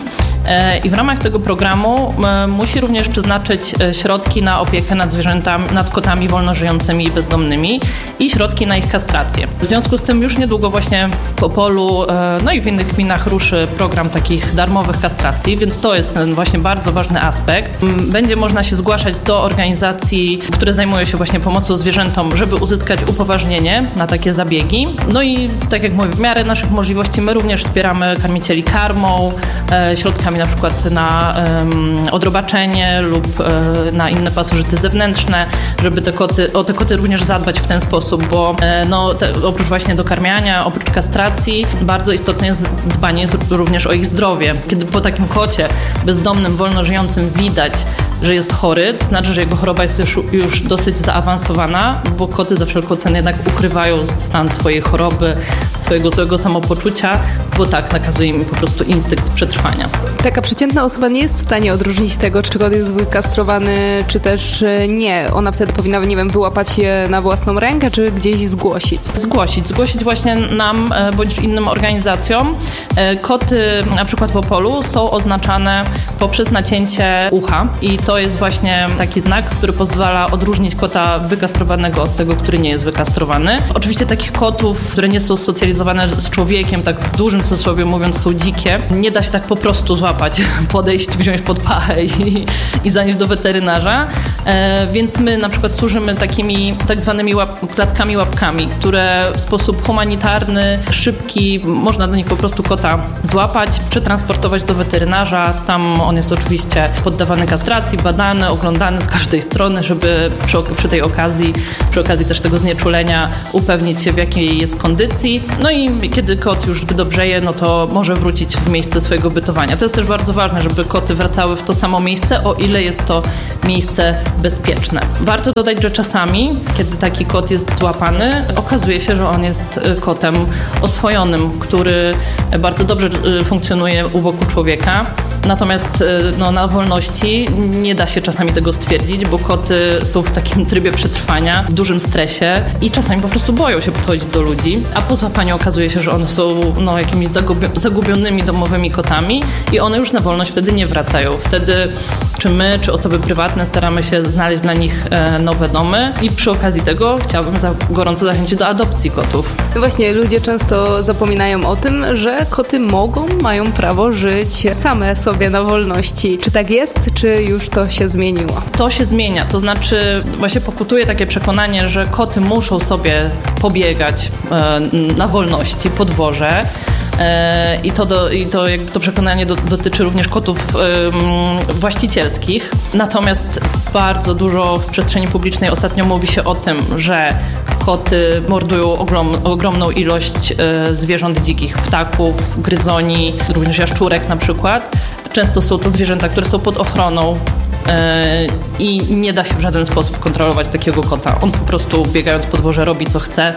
I w ramach tego programu musi również przeznaczyć środki na opiekę nad zwierzętami, nad kotami wolnożyjącymi i bezdomnymi i środki na ich kastrację. W związku z tym już niedługo właśnie w Opolu, no i w innych gminach ruszy program takich darmowych kastracji, więc to jest ten właśnie bardzo ważny aspekt. Będzie można się zgłaszać do organizacji, które zajmują się właśnie pomocą zwierzętom, żeby uzyskać upoważnienie na takie zabiegi. No i tak jak mówię, w miarę naszych możliwości my również wspieramy karmicieli karmą, środkami na przykład na um, odrobaczenie lub um, na inne pasożyty zewnętrzne, żeby te koty, o te koty również zadbać w ten sposób, bo e, no, te, oprócz właśnie dokarmiania, oprócz kastracji, bardzo istotne jest dbanie również o ich zdrowie. Kiedy po takim kocie bezdomnym, wolno żyjącym widać że jest chory, to znaczy, że jego choroba jest już, już dosyć zaawansowana, bo koty za wszelką cenę jednak ukrywają stan swojej choroby, swojego złego samopoczucia, bo tak nakazuje im po prostu instynkt przetrwania. Taka przeciętna osoba nie jest w stanie odróżnić tego, czy kot jest wykastrowany, czy też nie. Ona wtedy powinna, nie wiem, wyłapać je na własną rękę, czy gdzieś zgłosić. Zgłosić. Zgłosić właśnie nam bądź innym organizacjom. Koty na przykład w Opolu są oznaczane poprzez nacięcie ucha i to jest właśnie taki znak, który pozwala odróżnić kota wykastrowanego od tego, który nie jest wykastrowany. Oczywiście takich kotów, które nie są socjalizowane z człowiekiem, tak w dużym cudzysłowie mówiąc, są dzikie, nie da się tak po prostu złapać, podejść, wziąć pod pachę i, i zanieść do weterynarza. E, więc my na przykład służymy takimi tak zwanymi łap, klatkami łapkami, które w sposób humanitarny, szybki, można do nich po prostu kota złapać, przetransportować do weterynarza. Tam on jest oczywiście poddawany kastracji, badany, oglądany z każdej strony, żeby przy, przy tej okazji, przy okazji też tego znieczulenia upewnić się, w jakiej jest kondycji. No i kiedy kot już wydobrzeje, no to może wrócić w miejsce swojego bytowania. To jest też bardzo ważne, żeby koty wracały w to samo miejsce, o ile jest to miejsce bezpieczne. Warto dodać, że czasami, kiedy taki kot jest złapany, okazuje się, że on jest kotem oswojonym, który bardzo dobrze funkcjonuje u boku człowieka. Natomiast no, na wolności nie da się czasami tego stwierdzić, bo koty są w takim trybie przetrwania, w dużym stresie i czasami po prostu boją się podchodzić do ludzi, a po złapaniu okazuje się, że one są no, jakimiś zagubio- zagubionymi domowymi kotami i one już na wolność wtedy nie wracają. Wtedy czy my, czy osoby prywatne staramy się znaleźć dla nich e, nowe domy i przy okazji tego chciałabym za, gorąco zachęcić do adopcji kotów. No właśnie, ludzie często zapominają o tym, że koty mogą, mają prawo żyć same sobie na wolności. Czy tak jest, czy już to się zmieniło? To się zmienia, to znaczy właśnie pokutuje takie przekonanie, że koty muszą sobie pobiegać e, na wolności po dworze. I to, do, i to, jakby to przekonanie do, dotyczy również kotów ym, właścicielskich. Natomiast bardzo dużo w przestrzeni publicznej ostatnio mówi się o tym, że koty mordują ogrom, ogromną ilość y, zwierząt dzikich, ptaków, gryzoni, również jaszczurek na przykład. Często są to zwierzęta, które są pod ochroną i nie da się w żaden sposób kontrolować takiego kota. On po prostu biegając po dworze robi co chce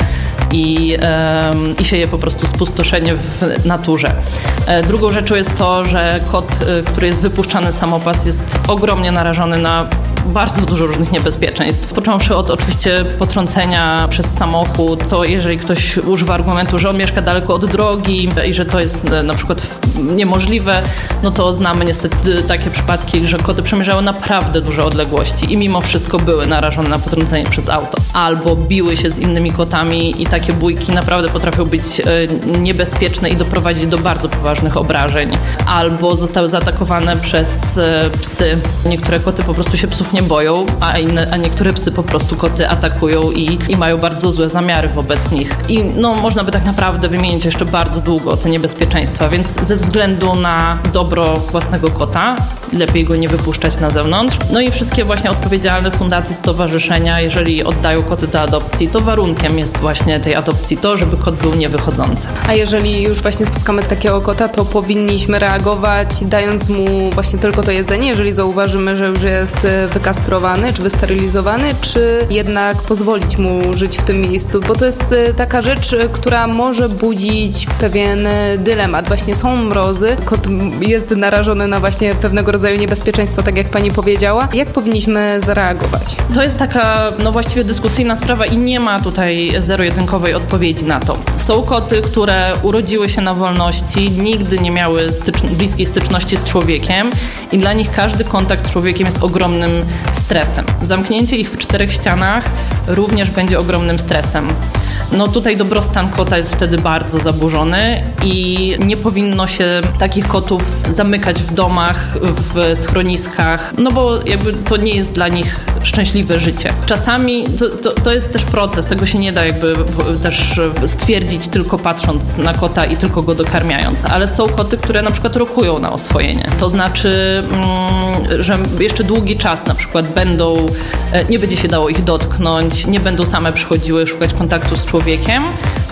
i, um, i sieje po prostu spustoszenie w naturze. Drugą rzeczą jest to, że kot, który jest wypuszczany samopas, jest ogromnie narażony na bardzo dużo różnych niebezpieczeństw. Począwszy od oczywiście potrącenia przez samochód, to jeżeli ktoś używa argumentu, że on mieszka daleko od drogi i że to jest na przykład niemożliwe, no to znamy niestety takie przypadki, że koty przemierzały naprawdę duże odległości i mimo wszystko były narażone na potrącenie przez auto. Albo biły się z innymi kotami i takie bójki naprawdę potrafią być niebezpieczne i doprowadzić do bardzo poważnych obrażeń. Albo zostały zaatakowane przez psy. Niektóre koty po prostu się psów nie boją, a, inne, a niektóre psy po prostu koty atakują i, i mają bardzo złe zamiary wobec nich. I no, można by tak naprawdę wymienić jeszcze bardzo długo te niebezpieczeństwa, więc ze względu na dobro własnego kota lepiej go nie wypuszczać na zewnątrz. No i wszystkie właśnie odpowiedzialne fundacje, stowarzyszenia, jeżeli oddają koty do adopcji, to warunkiem jest właśnie tej adopcji to, żeby kot był niewychodzący. A jeżeli już właśnie spotkamy takiego kota, to powinniśmy reagować dając mu właśnie tylko to jedzenie, jeżeli zauważymy, że już jest wykastrowany czy wysterylizowany, czy jednak pozwolić mu żyć w tym miejscu, bo to jest taka rzecz, która może budzić pewien dylemat. Właśnie są mrozy, kot jest narażony na właśnie pewnego rodzaju niebezpieczeństwo, tak jak pani powiedziała. Jak powinniśmy zareagować? To jest taka, no właściwie dyskusyjna sprawa i nie ma tutaj zero-jedynkowej odpowiedzi na to. Są koty, które urodziły się na wolności, nigdy nie miały stycz- bliskiej styczności z człowiekiem i dla nich każdy kontakt z człowiekiem jest ogromnym stresem. Zamknięcie ich w czterech ścianach również będzie ogromnym stresem. No tutaj dobrostan kota jest wtedy bardzo zaburzony i nie powinno się takich kotów zamykać w domach, w schroniskach, no bo jakby to nie jest dla nich szczęśliwe życie. Czasami to, to, to jest też proces, tego się nie da jakby też stwierdzić tylko patrząc na kota i tylko go dokarmiając, ale są koty, które na przykład rokują na oswojenie. To znaczy, mm, że jeszcze długi czas na przykład będą, nie będzie się dało ich dotknąć, nie będą same przychodziły szukać kontaktu z człowiekiem,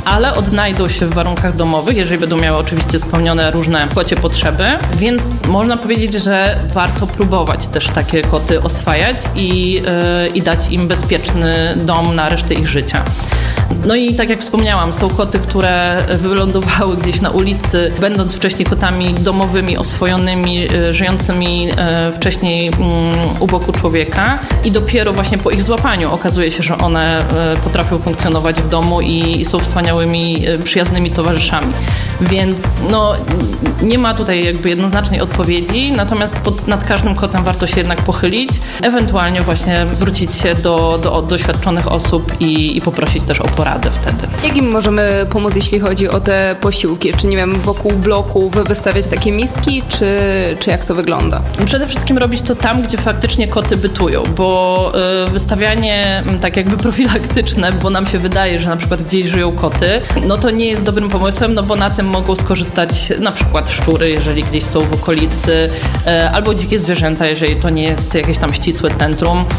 ale odnajdą się w warunkach domowych, jeżeli będą miały oczywiście spełnione różne kocie potrzeby, więc można powiedzieć, że warto próbować też takie koty oswajać i, yy, i dać im bezpieczny dom na resztę ich życia. No i tak jak wspomniałam, są koty, które wylądowały gdzieś na ulicy, będąc wcześniej kotami domowymi, oswojonymi, żyjącymi wcześniej u boku człowieka i dopiero właśnie po ich złapaniu okazuje się, że one potrafią funkcjonować w domu i, i są wspaniałymi, przyjaznymi towarzyszami. Więc no, nie ma tutaj jakby jednoznacznej odpowiedzi, natomiast pod, nad każdym kotem warto się jednak pochylić, ewentualnie właśnie zwrócić się do, do doświadczonych osób i, i poprosić też o poradę wtedy. Jak im możemy pomóc, jeśli chodzi o te posiłki? Czy nie wiem, wokół bloków wystawiać takie miski, czy, czy jak to wygląda? Przede wszystkim robić to tam, gdzie faktycznie koty bytują, bo y, wystawianie tak jakby profilaktyczne, bo nam się wydaje, że na przykład gdzieś żyją koty, no to nie jest dobrym pomysłem, no bo na tym mogą skorzystać na przykład szczury, jeżeli gdzieś są w okolicy, y, albo dzikie zwierzęta, jeżeli to nie jest jakieś tam ścisłe centrum, y,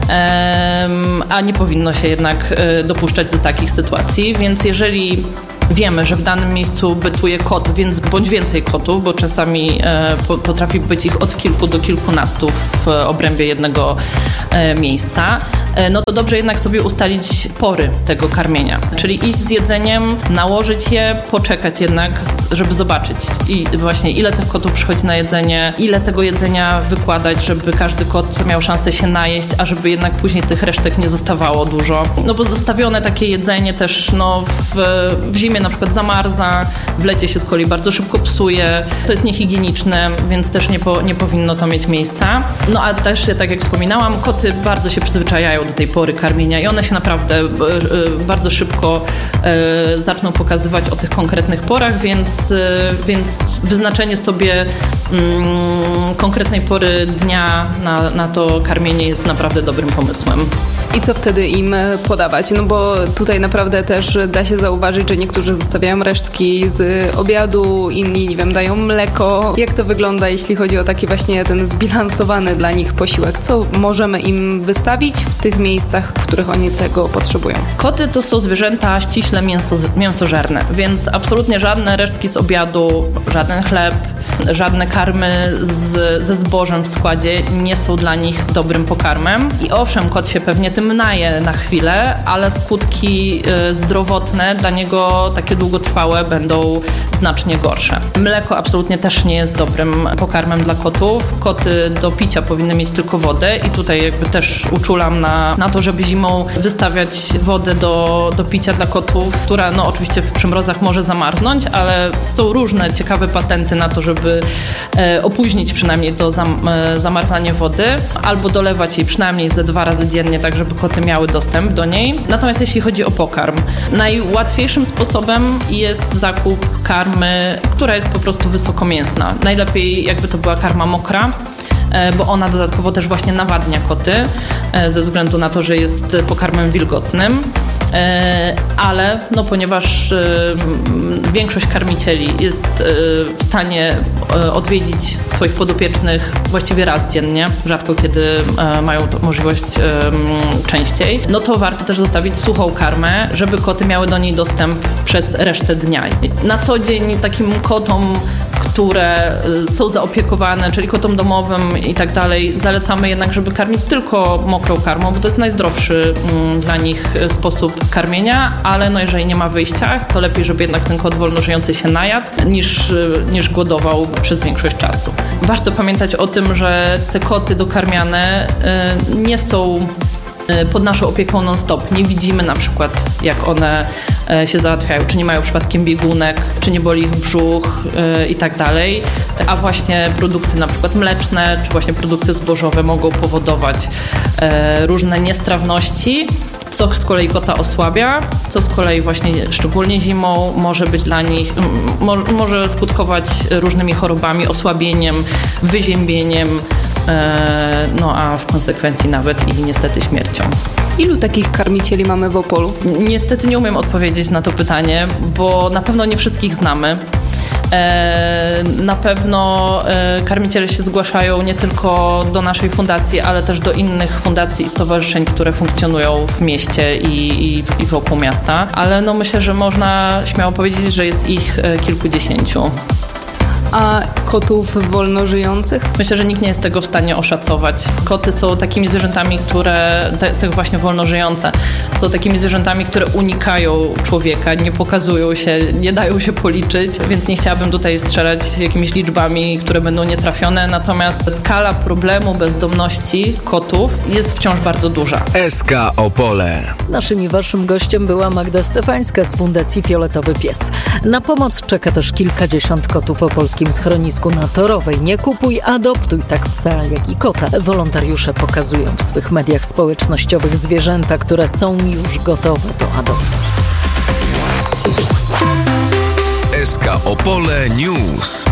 a nie powinno się jednak y, dopuszczać do takich sytuacji, więc jeżeli wiemy, że w danym miejscu bytuje kot, więc bądź więcej kotów, bo czasami e, po, potrafi być ich od kilku do kilkunastu w obrębie jednego e, miejsca, e, no to dobrze jednak sobie ustalić pory tego karmienia. Czyli iść z jedzeniem, nałożyć je, poczekać jednak, żeby zobaczyć i właśnie ile tych kotów przychodzi na jedzenie, ile tego jedzenia wykładać, żeby każdy kot miał szansę się najeść, a żeby jednak później tych resztek nie zostawało dużo. No bo zostawione takie jedzenie też no, w, w zimie na przykład zamarza, w lecie się z kolei bardzo szybko psuje. To jest niehigieniczne, więc też nie, po, nie powinno to mieć miejsca. No a też, tak jak wspominałam, koty bardzo się przyzwyczajają do tej pory karmienia i one się naprawdę y, y, bardzo szybko y, zaczną pokazywać o tych konkretnych porach, więc, y, więc wyznaczenie sobie y, konkretnej pory dnia na, na to karmienie jest naprawdę dobrym pomysłem. I co wtedy im podawać? No bo tutaj naprawdę też da się zauważyć, że niektórzy zostawiają resztki z obiadu, inni, nie wiem, dają mleko. Jak to wygląda, jeśli chodzi o taki właśnie ten zbilansowany dla nich posiłek? Co możemy im wystawić w tych miejscach, w których oni tego potrzebują? Koty to są zwierzęta ściśle mięso, mięsożerne, więc absolutnie żadne resztki z obiadu, żaden chleb, żadne karmy z, ze zbożem w składzie nie są dla nich dobrym pokarmem. I owszem, kot się pewnie tym naje na chwilę, ale skutki y, zdrowotne dla niego takie długotrwałe będą znacznie gorsze. Mleko absolutnie też nie jest dobrym pokarmem dla kotów. Koty do picia powinny mieć tylko wodę i tutaj jakby też uczulam na, na to, żeby zimą wystawiać wodę do, do picia dla kotów, która no oczywiście w przymrozach może zamarznąć, ale są różne ciekawe patenty na to, żeby e, opóźnić przynajmniej to zam, e, zamarzanie wody, albo dolewać jej przynajmniej ze dwa razy dziennie, tak żeby koty miały dostęp do niej. Natomiast jeśli chodzi o pokarm, najłatwiejszym sposobem jest zakup karmy, która jest po prostu wysokomięsna. Najlepiej jakby to była karma mokra, bo ona dodatkowo też właśnie nawadnia koty, ze względu na to, że jest pokarmem wilgotnym. Ale no, ponieważ większość karmicieli jest w stanie odwiedzić swoich podopiecznych właściwie raz dziennie, rzadko kiedy mają to możliwość częściej, no to warto też zostawić suchą karmę, żeby koty miały do niej dostęp przez resztę dnia. Na co dzień takim kotom, które są zaopiekowane, czyli kotom domowym i tak dalej, zalecamy jednak, żeby karmić tylko mokrą karmą, bo to jest najzdrowszy mm, dla nich sposób karmienia, ale no jeżeli nie ma wyjścia, to lepiej, żeby jednak ten kot wolno żyjący się najadł, niż, niż głodował przez większość czasu. Warto pamiętać o tym, że te koty dokarmiane y, nie są pod naszą opieką non-stop. Nie widzimy na przykład, jak one się załatwiają, czy nie mają przypadkiem biegunek, czy nie boli ich brzuch yy, i tak dalej. A właśnie produkty na przykład mleczne, czy właśnie produkty zbożowe mogą powodować yy, różne niestrawności, co z kolei kota osłabia, co z kolei właśnie szczególnie zimą może być dla nich, mo, może skutkować różnymi chorobami, osłabieniem, wyziębieniem, no a w konsekwencji nawet i niestety śmiercią. Ilu takich karmicieli mamy w Opolu? Niestety nie umiem odpowiedzieć na to pytanie, bo na pewno nie wszystkich znamy. Na pewno karmiciele się zgłaszają nie tylko do naszej fundacji, ale też do innych fundacji i stowarzyszeń, które funkcjonują w mieście i, i, i wokół miasta. Ale no myślę, że można śmiało powiedzieć, że jest ich kilkudziesięciu. A kotów wolno żyjących? Myślę, że nikt nie jest tego w stanie oszacować. Koty są takimi zwierzętami, które, te, te właśnie wolno żyjące, są takimi zwierzętami, które unikają człowieka, nie pokazują się, nie dają się policzyć, więc nie chciałabym tutaj strzelać jakimiś liczbami, które będą nietrafione, natomiast skala problemu bezdomności kotów jest wciąż bardzo duża. S K Opole. Naszym i waszym gościem była Magda Stefańska z Fundacji Fioletowy Pies. Na pomoc czeka też kilkadziesiąt kotów o polskim schronisku na Torowej. Nie kupuj, adoptuj tak psa, jak i kota. Wolontariusze pokazują w swych mediach społecznościowych zwierzęta, które są już gotowe do adopcji. S K Opole News.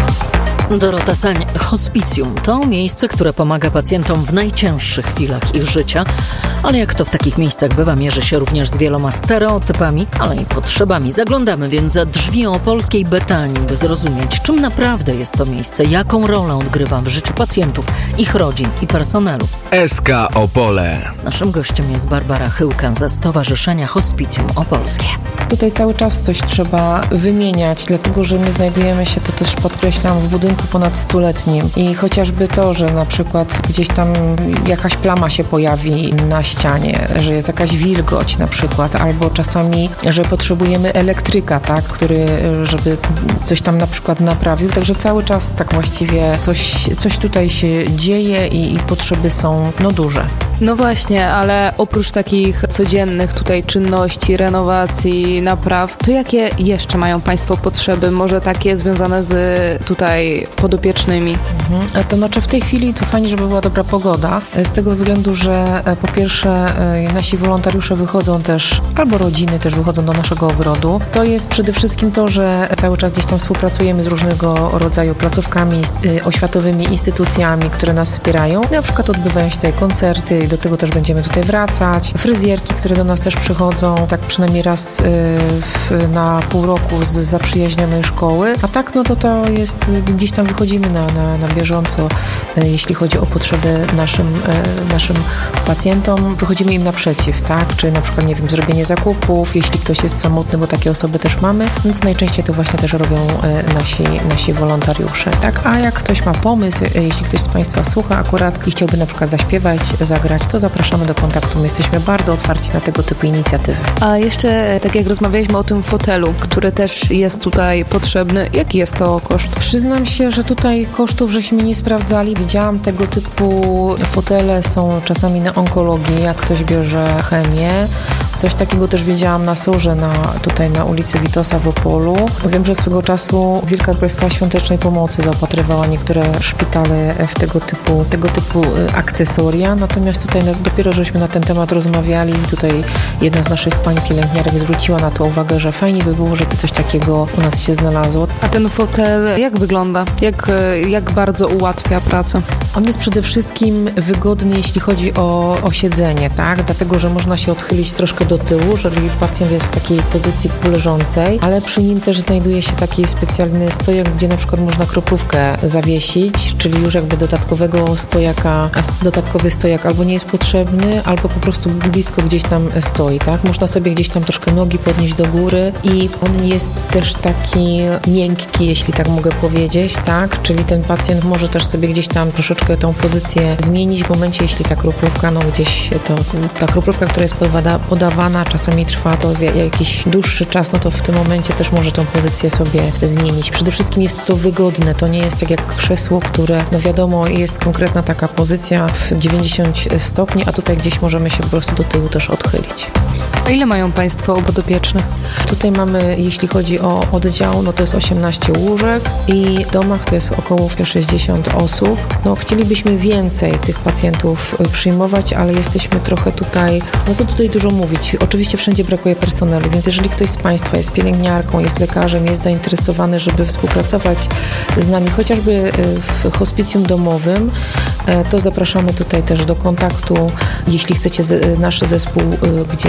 Dorota Sań. Hospicjum to miejsce, które pomaga pacjentom w najcięższych chwilach ich życia, ale jak to w takich miejscach bywa, mierzy się również z wieloma stereotypami, ale i potrzebami. Zaglądamy więc za drzwi opolskiej Betanii, by zrozumieć, czym naprawdę jest to miejsce, jaką rolę odgrywa w życiu pacjentów, ich rodzin i personelu. S K Opole. Naszym gościem jest Barbara Chyłka ze Stowarzyszenia Hospicjum Opolskie. Tutaj cały czas coś trzeba wymieniać, dlatego że my znajdujemy się, to też podkreślam, w budynku ponad stuletnim i chociażby to, że na przykład gdzieś tam jakaś plama się pojawi na ścianie, że jest jakaś wilgoć na przykład, albo czasami, że potrzebujemy elektryka, tak, który, żeby coś tam na przykład naprawił, także cały czas tak właściwie coś, coś tutaj się dzieje i, i potrzeby są no duże. No właśnie, ale oprócz takich codziennych tutaj czynności, renowacji, napraw, to jakie jeszcze mają Państwo potrzeby? Może takie związane z tutaj podopiecznymi? Mhm. To znaczy w tej chwili to fajnie, żeby była dobra pogoda, z tego względu, że po pierwsze nasi wolontariusze wychodzą też, albo rodziny też wychodzą do naszego ogrodu. To jest przede wszystkim to, że cały czas gdzieś tam współpracujemy z różnego rodzaju placówkami oświatowymi, instytucjami, które nas wspierają. Na przykład odbywają się tutaj koncerty i do tego też będziemy tutaj wracać. Fryzjerki, które do nas też przychodzą, tak przynajmniej raz w, na pół roku z zaprzyjaźnionej szkoły. A tak, no to to jest, gdzieś tam wychodzimy na, na, na bieżąco, jeśli chodzi o potrzeby naszym, naszym pacjentom. Wychodzimy im naprzeciw, tak? Czy na przykład, nie wiem, zrobienie zakupów, jeśli ktoś jest samotny, bo takie osoby też mamy, więc najczęściej to właśnie też robią nasi, nasi wolontariusze, tak? A jak ktoś ma pomysł, jeśli ktoś z Państwa słucha akurat i chciałby na przykład zaśpiewać, zagrać, to zapraszamy do kontaktu. My jesteśmy bardzo otwarci na tego typu inicjatywy. A jeszcze, tak jak rozmawialiśmy o tym fotelu, który też jest tutaj potrzebny, jaki jest to koszt? Przyznam się, że tutaj kosztów żeśmy nie sprawdzali. Widziałam tego typu fotele są czasami na onkologii, jak ktoś bierze chemię. Coś takiego też wiedziałam na Sorze, na, tutaj na ulicy Witosa w Opolu. Wiem, że swego czasu Wielka Orkiestra Świątecznej Pomocy zaopatrywała niektóre szpitale w tego typu, tego typu akcesoria. Natomiast tutaj dopiero żeśmy na ten temat rozmawiali i tutaj jedna z naszych pań pielęgniarek zwróciła na to uwagę, że fajnie by było, żeby coś takiego u nas się znalazło. A ten fotel jak wygląda? Jak, jak bardzo ułatwia pracę? On jest przede wszystkim wygodny, jeśli chodzi o, o siedzenie, tak? Dlatego, że można się odchylić troszkę do tyłu, jeżeli pacjent jest w takiej pozycji półleżącej, ale przy nim też znajduje się taki specjalny stojak, gdzie na przykład można kroplówkę zawiesić, czyli już jakby dodatkowego stojaka, a dodatkowy stojak albo nie jest potrzebny, albo po prostu blisko gdzieś tam stoi, tak? Można sobie gdzieś tam troszkę nogi podnieść do góry i on jest też taki miękki, jeśli tak mogę powiedzieć, tak? Czyli ten pacjent może też sobie gdzieś tam troszeczkę tą pozycję zmienić w momencie, jeśli ta kroplówka, no gdzieś to, ta kroplówka, która jest podawana, podawana czasami trwa to jakiś dłuższy czas, no to w tym momencie też może tą pozycję sobie zmienić. Przede wszystkim jest to wygodne, to nie jest tak jak krzesło, które, no wiadomo, jest konkretna taka pozycja w dziewięćdziesiąt stopni, a tutaj gdzieś możemy się po prostu do tyłu też odchylić. A ile mają Państwo podopiecznych? Tutaj mamy, jeśli chodzi o oddział, no to jest osiemnaście łóżek i w domach to jest około sześćdziesiąt osób. No chcielibyśmy więcej tych pacjentów przyjmować, ale jesteśmy trochę tutaj, no co tutaj dużo mówić, oczywiście wszędzie brakuje personelu, więc jeżeli ktoś z Państwa jest pielęgniarką, jest lekarzem, jest zainteresowany, żeby współpracować z nami, chociażby w hospicjum domowym, to zapraszamy tutaj też do kontaktu, jeśli chcecie nasz zespół gdzieś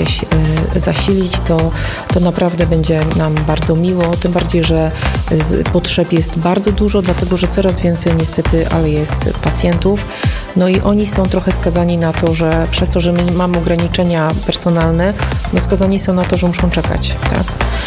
zasilić, to, to naprawdę będzie nam bardzo miło, tym bardziej, że z potrzeb jest bardzo dużo, dlatego że coraz więcej niestety, ale jest pacjentów, no i oni są trochę skazani na to, że przez to, że my mamy ograniczenia personalne, no skazani są na to, że muszą czekać, tak?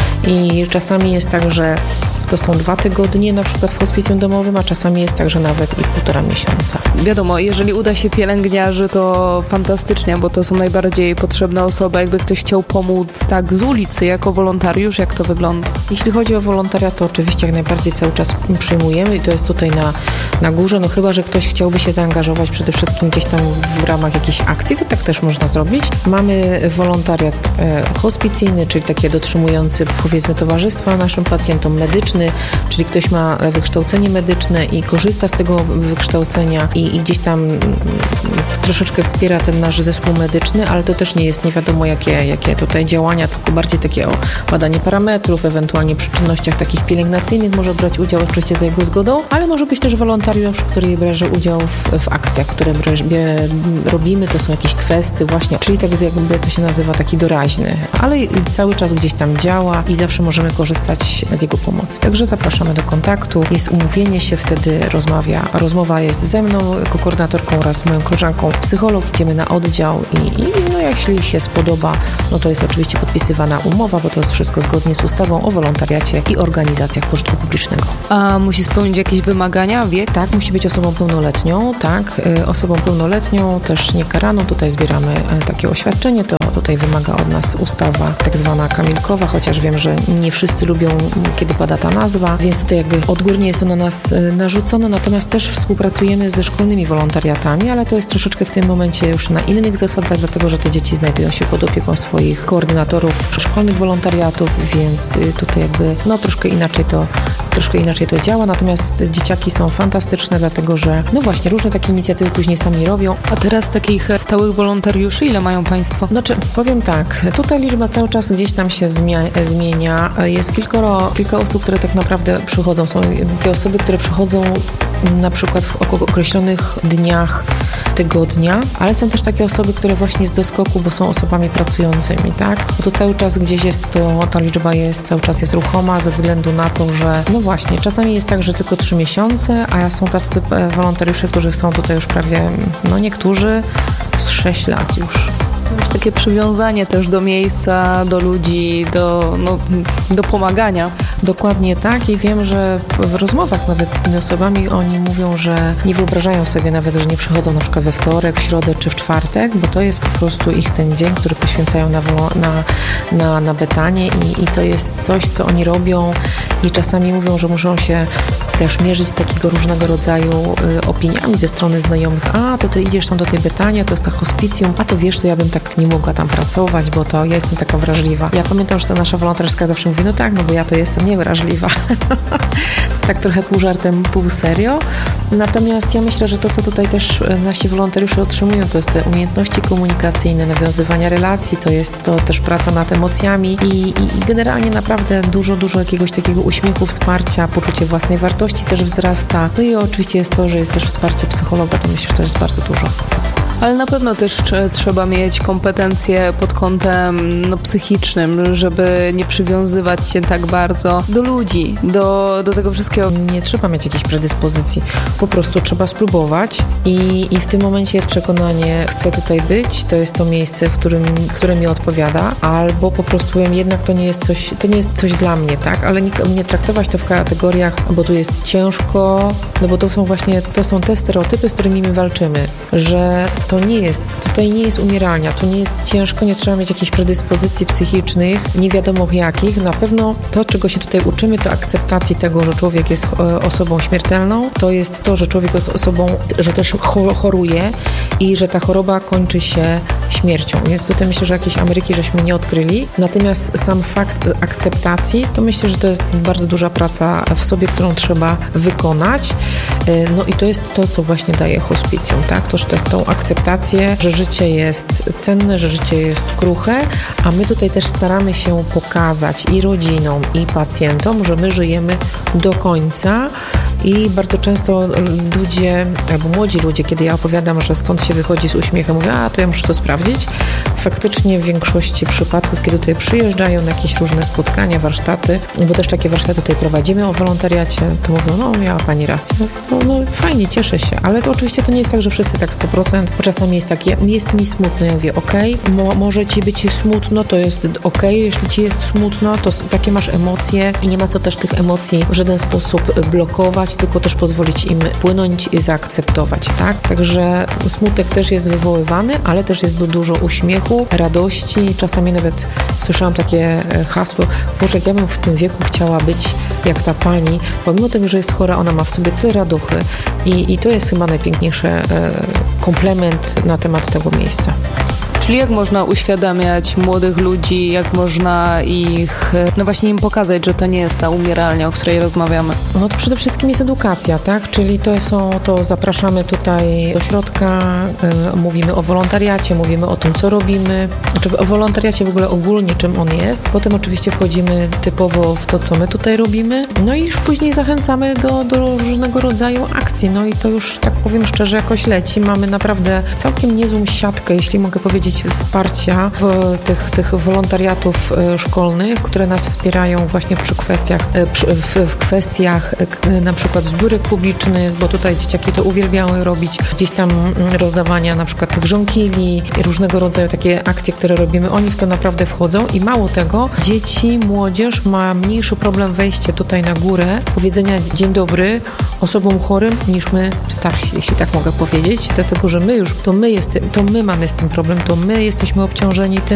I czasami jest tak, że to są dwa tygodnie na przykład w hospicjum domowym, a czasami jest tak, że nawet i półtora miesiąca. Wiadomo, jeżeli uda się pielęgniarzy, to fantastycznie, bo to są najbardziej potrzebne osoby. Jakby ktoś chciał pomóc tak z ulicy, jako wolontariusz, jak to wygląda? Jeśli chodzi o wolontariat, to oczywiście jak najbardziej cały czas przyjmujemy i to jest tutaj na, na górze, no chyba, że ktoś chciałby się zaangażować przede wszystkim gdzieś tam w ramach jakiejś akcji, to tak też można zrobić. Mamy wolontariat e, hospicyjny, czyli takie dotrzymujący, powiedzmy, towarzystwa naszym pacjentom, medyczny, czyli ktoś ma wykształcenie medyczne i korzysta z tego wykształcenia i, i gdzieś tam troszeczkę wspiera ten nasz zespół medyczny, ale to też nie jest nie wiadomo jakie, jakie tutaj działania, tylko bardziej takie o badanie parametrów, ewentualnie przy czynnościach takich pielęgnacyjnych może brać udział oczywiście za jego zgodą, ale może być też wolontariusz, który bierze udział w, w akcjach, które bie, robimy, to są jakieś kwestie właśnie, czyli tak jakby to się nazywa taki doraźny, ale cały czas gdzieś tam działa i zawsze możemy korzystać z jego pomocy. Także zapraszamy do kontaktu, jest umówienie się, wtedy rozmawia, rozmowa jest ze mną, jako koordynatorką oraz moją koleżanką psycholog, idziemy na oddział i, i no jeśli się spodoba, no to jest oczywiście podpisywana umowa, bo to jest wszystko zgodnie z ustawą o wolontariacie i organizacjach pożytku publicznego. A musi spełnić jakieś wymagania, wiek? Tak, musi być osobą pełnoletnią, tak, osobą pełnoletnią, też nie karaną, tutaj zbieramy takie oświadczenie, to tutaj wymaga od nas ustawa tak zwana kamilkowa, chociaż wiem, że nie wszyscy lubią, kiedy pada ta nazwa, więc tutaj jakby odgórnie jest to na nas narzucone, natomiast też współpracujemy ze szkolnymi wolontariatami, ale to jest troszeczkę w tym momencie już na innych zasadach, dlatego że te dzieci znajdują się pod opieką swoich koordynatorów szkolnych wolontariatów, więc tutaj jakby no troszkę inaczej to, troszkę inaczej to działa, natomiast dzieciaki są fantastyczne, dlatego że no właśnie różne takie inicjatywy później sami robią. A teraz takich stałych wolontariuszy ile mają Państwo? Znaczy, powiem tak, tutaj liczba cały czas gdzieś tam się zmienia. Jest kilkoro, kilka osób, które tak naprawdę przychodzą. Są takie osoby, które przychodzą na przykład w określonych dniach tygodnia, ale są też takie osoby, które właśnie z doskoku, bo są osobami pracującymi, tak? Bo to cały czas gdzieś jest to, ta liczba jest, cały czas jest ruchoma ze względu na to, że no właśnie, czasami jest tak, że tylko trzy miesiące, a są tacy wolontariusze, którzy są tutaj już prawie, no niektórzy z sześć lat już. Takie przywiązanie też do miejsca, do ludzi, do, no, do pomagania. Dokładnie tak i wiem, że w rozmowach nawet z tymi osobami oni mówią, że nie wyobrażają sobie nawet, że nie przychodzą na przykład we wtorek, w środę czy w czwartek, bo to jest po prostu ich ten dzień, który poświęcają na, na, na, na Betanię i, i to jest coś, co oni robią i czasami mówią, że muszą się też mierzyć z takiego różnego rodzaju y, opiniami ze strony znajomych. A, to ty idziesz tam do tej Betanii, to jest ta hospicjum, a to wiesz, to ja bym tak nie mogła tam pracować, bo to ja jestem taka wrażliwa. Ja pamiętam, że ta nasza wolontariuszka zawsze mówi, no tak, no bo ja to jestem niewrażliwa. Tak trochę pół żartem, pół serio. Natomiast ja myślę, że to, co tutaj też nasi wolontariusze otrzymują, to jest te umiejętności komunikacyjne, nawiązywania relacji, to jest to też praca nad emocjami i, i, i generalnie naprawdę dużo, dużo jakiegoś takiego uśmiechu, wsparcia, poczucie własnej wartości też wzrasta. No i oczywiście jest to, że jest też wsparcie psychologa, to myślę, że to jest bardzo dużo. Ale na pewno też trzeba mieć kompetencje pod kątem no, psychicznym, żeby nie przywiązywać się tak bardzo do ludzi, do, do tego wszystkiego. Nie trzeba mieć jakiejś predyspozycji, po prostu trzeba spróbować i, i w tym momencie jest przekonanie, chcę tutaj być, to jest to miejsce, w którym, które mi odpowiada, albo po prostu powiem, jednak to nie jest coś, to nie jest coś dla mnie, tak, ale nie, nie traktować to w kategoriach, bo tu jest ciężko, no bo to są właśnie, to są te stereotypy, z którymi my walczymy, że to nie jest, tutaj nie jest umieralnia, tu nie jest ciężko, nie trzeba mieć jakichś predyspozycji psychicznych, nie wiadomo jakich. Na pewno to, czego się tutaj uczymy, to akceptacji tego, że człowiek jest osobą śmiertelną, to jest to, że człowiek jest osobą, że też choruje i że ta choroba kończy się śmiercią. Więc tutaj myślę, że jakieś Ameryki żeśmy nie odkryli. Natomiast sam fakt akceptacji, to myślę, że to jest bardzo duża praca w sobie, którą trzeba wykonać. No i to jest to, co właśnie daje hospicjum, tak? To, że to jest tą akceptację, że życie jest cenne, że życie jest kruche, a my tutaj też staramy się pokazać i rodzinom, i pacjentom, że my żyjemy do końca i bardzo często ludzie, albo młodzi ludzie, kiedy ja opowiadam, że stąd się wychodzi z uśmiechem, mówią, a to ja muszę to sprawdzić, faktycznie w większości przypadków, kiedy tutaj przyjeżdżają na jakieś różne spotkania, warsztaty, bo też takie warsztaty tutaj prowadzimy o wolontariacie, to mówią, no miała Pani rację, no, no fajnie, cieszę się, ale to oczywiście to nie jest tak, że wszyscy tak sto procent, bo czasami jest tak, jest mi smutno, ja mówię, okej, okay, mo, może Ci być smutno, to jest okej, okay, jeśli Ci jest smutno, to takie masz emocje i nie ma co też tych emocji w żaden sposób blokować, tylko też pozwolić im płynąć i zaakceptować, tak? Także smutek też jest wywoływany, ale też jest dużo uśmiechu, radości. Czasami nawet słyszałam takie hasło, Boże, jak ja bym w tym wieku chciała być jak ta pani, pomimo tego, że jest chora, ona ma w sobie tyle radości i, i to jest chyba najpiękniejszy e, komplement na temat tego miejsca. Czyli jak można uświadamiać młodych ludzi, jak można ich, no właśnie im pokazać, że to nie jest ta umieralnia, o której rozmawiamy? No to przede wszystkim jest edukacja, tak? Czyli to są, to zapraszamy tutaj do środka, y, mówimy o wolontariacie, mówimy o tym, co robimy, znaczy o wolontariacie w ogóle ogólnie, czym on jest. Potem oczywiście wchodzimy typowo w to, co my tutaj robimy. No i już później zachęcamy do, do różnego rodzaju akcji. No i to już, tak powiem szczerze, jakoś leci. Mamy naprawdę całkiem niezłą siatkę, jeśli mogę powiedzieć, wsparcia w tych, tych wolontariatów szkolnych, które nas wspierają właśnie przy kwestiach, przy, w, w kwestiach na przykład zbiórek publicznych, bo tutaj dzieciaki to uwielbiały robić, gdzieś tam rozdawania na przykład tych żonkili, różnego rodzaju takie akcje, które robimy, oni w to naprawdę wchodzą i mało tego, dzieci, młodzież ma mniejszy problem wejścia tutaj na górę, powiedzenia dzień dobry osobom chorym niż my starsi, jeśli tak mogę powiedzieć, dlatego, że my już, to my, jest, to my mamy z tym problem, to my jesteśmy obciążeni tym,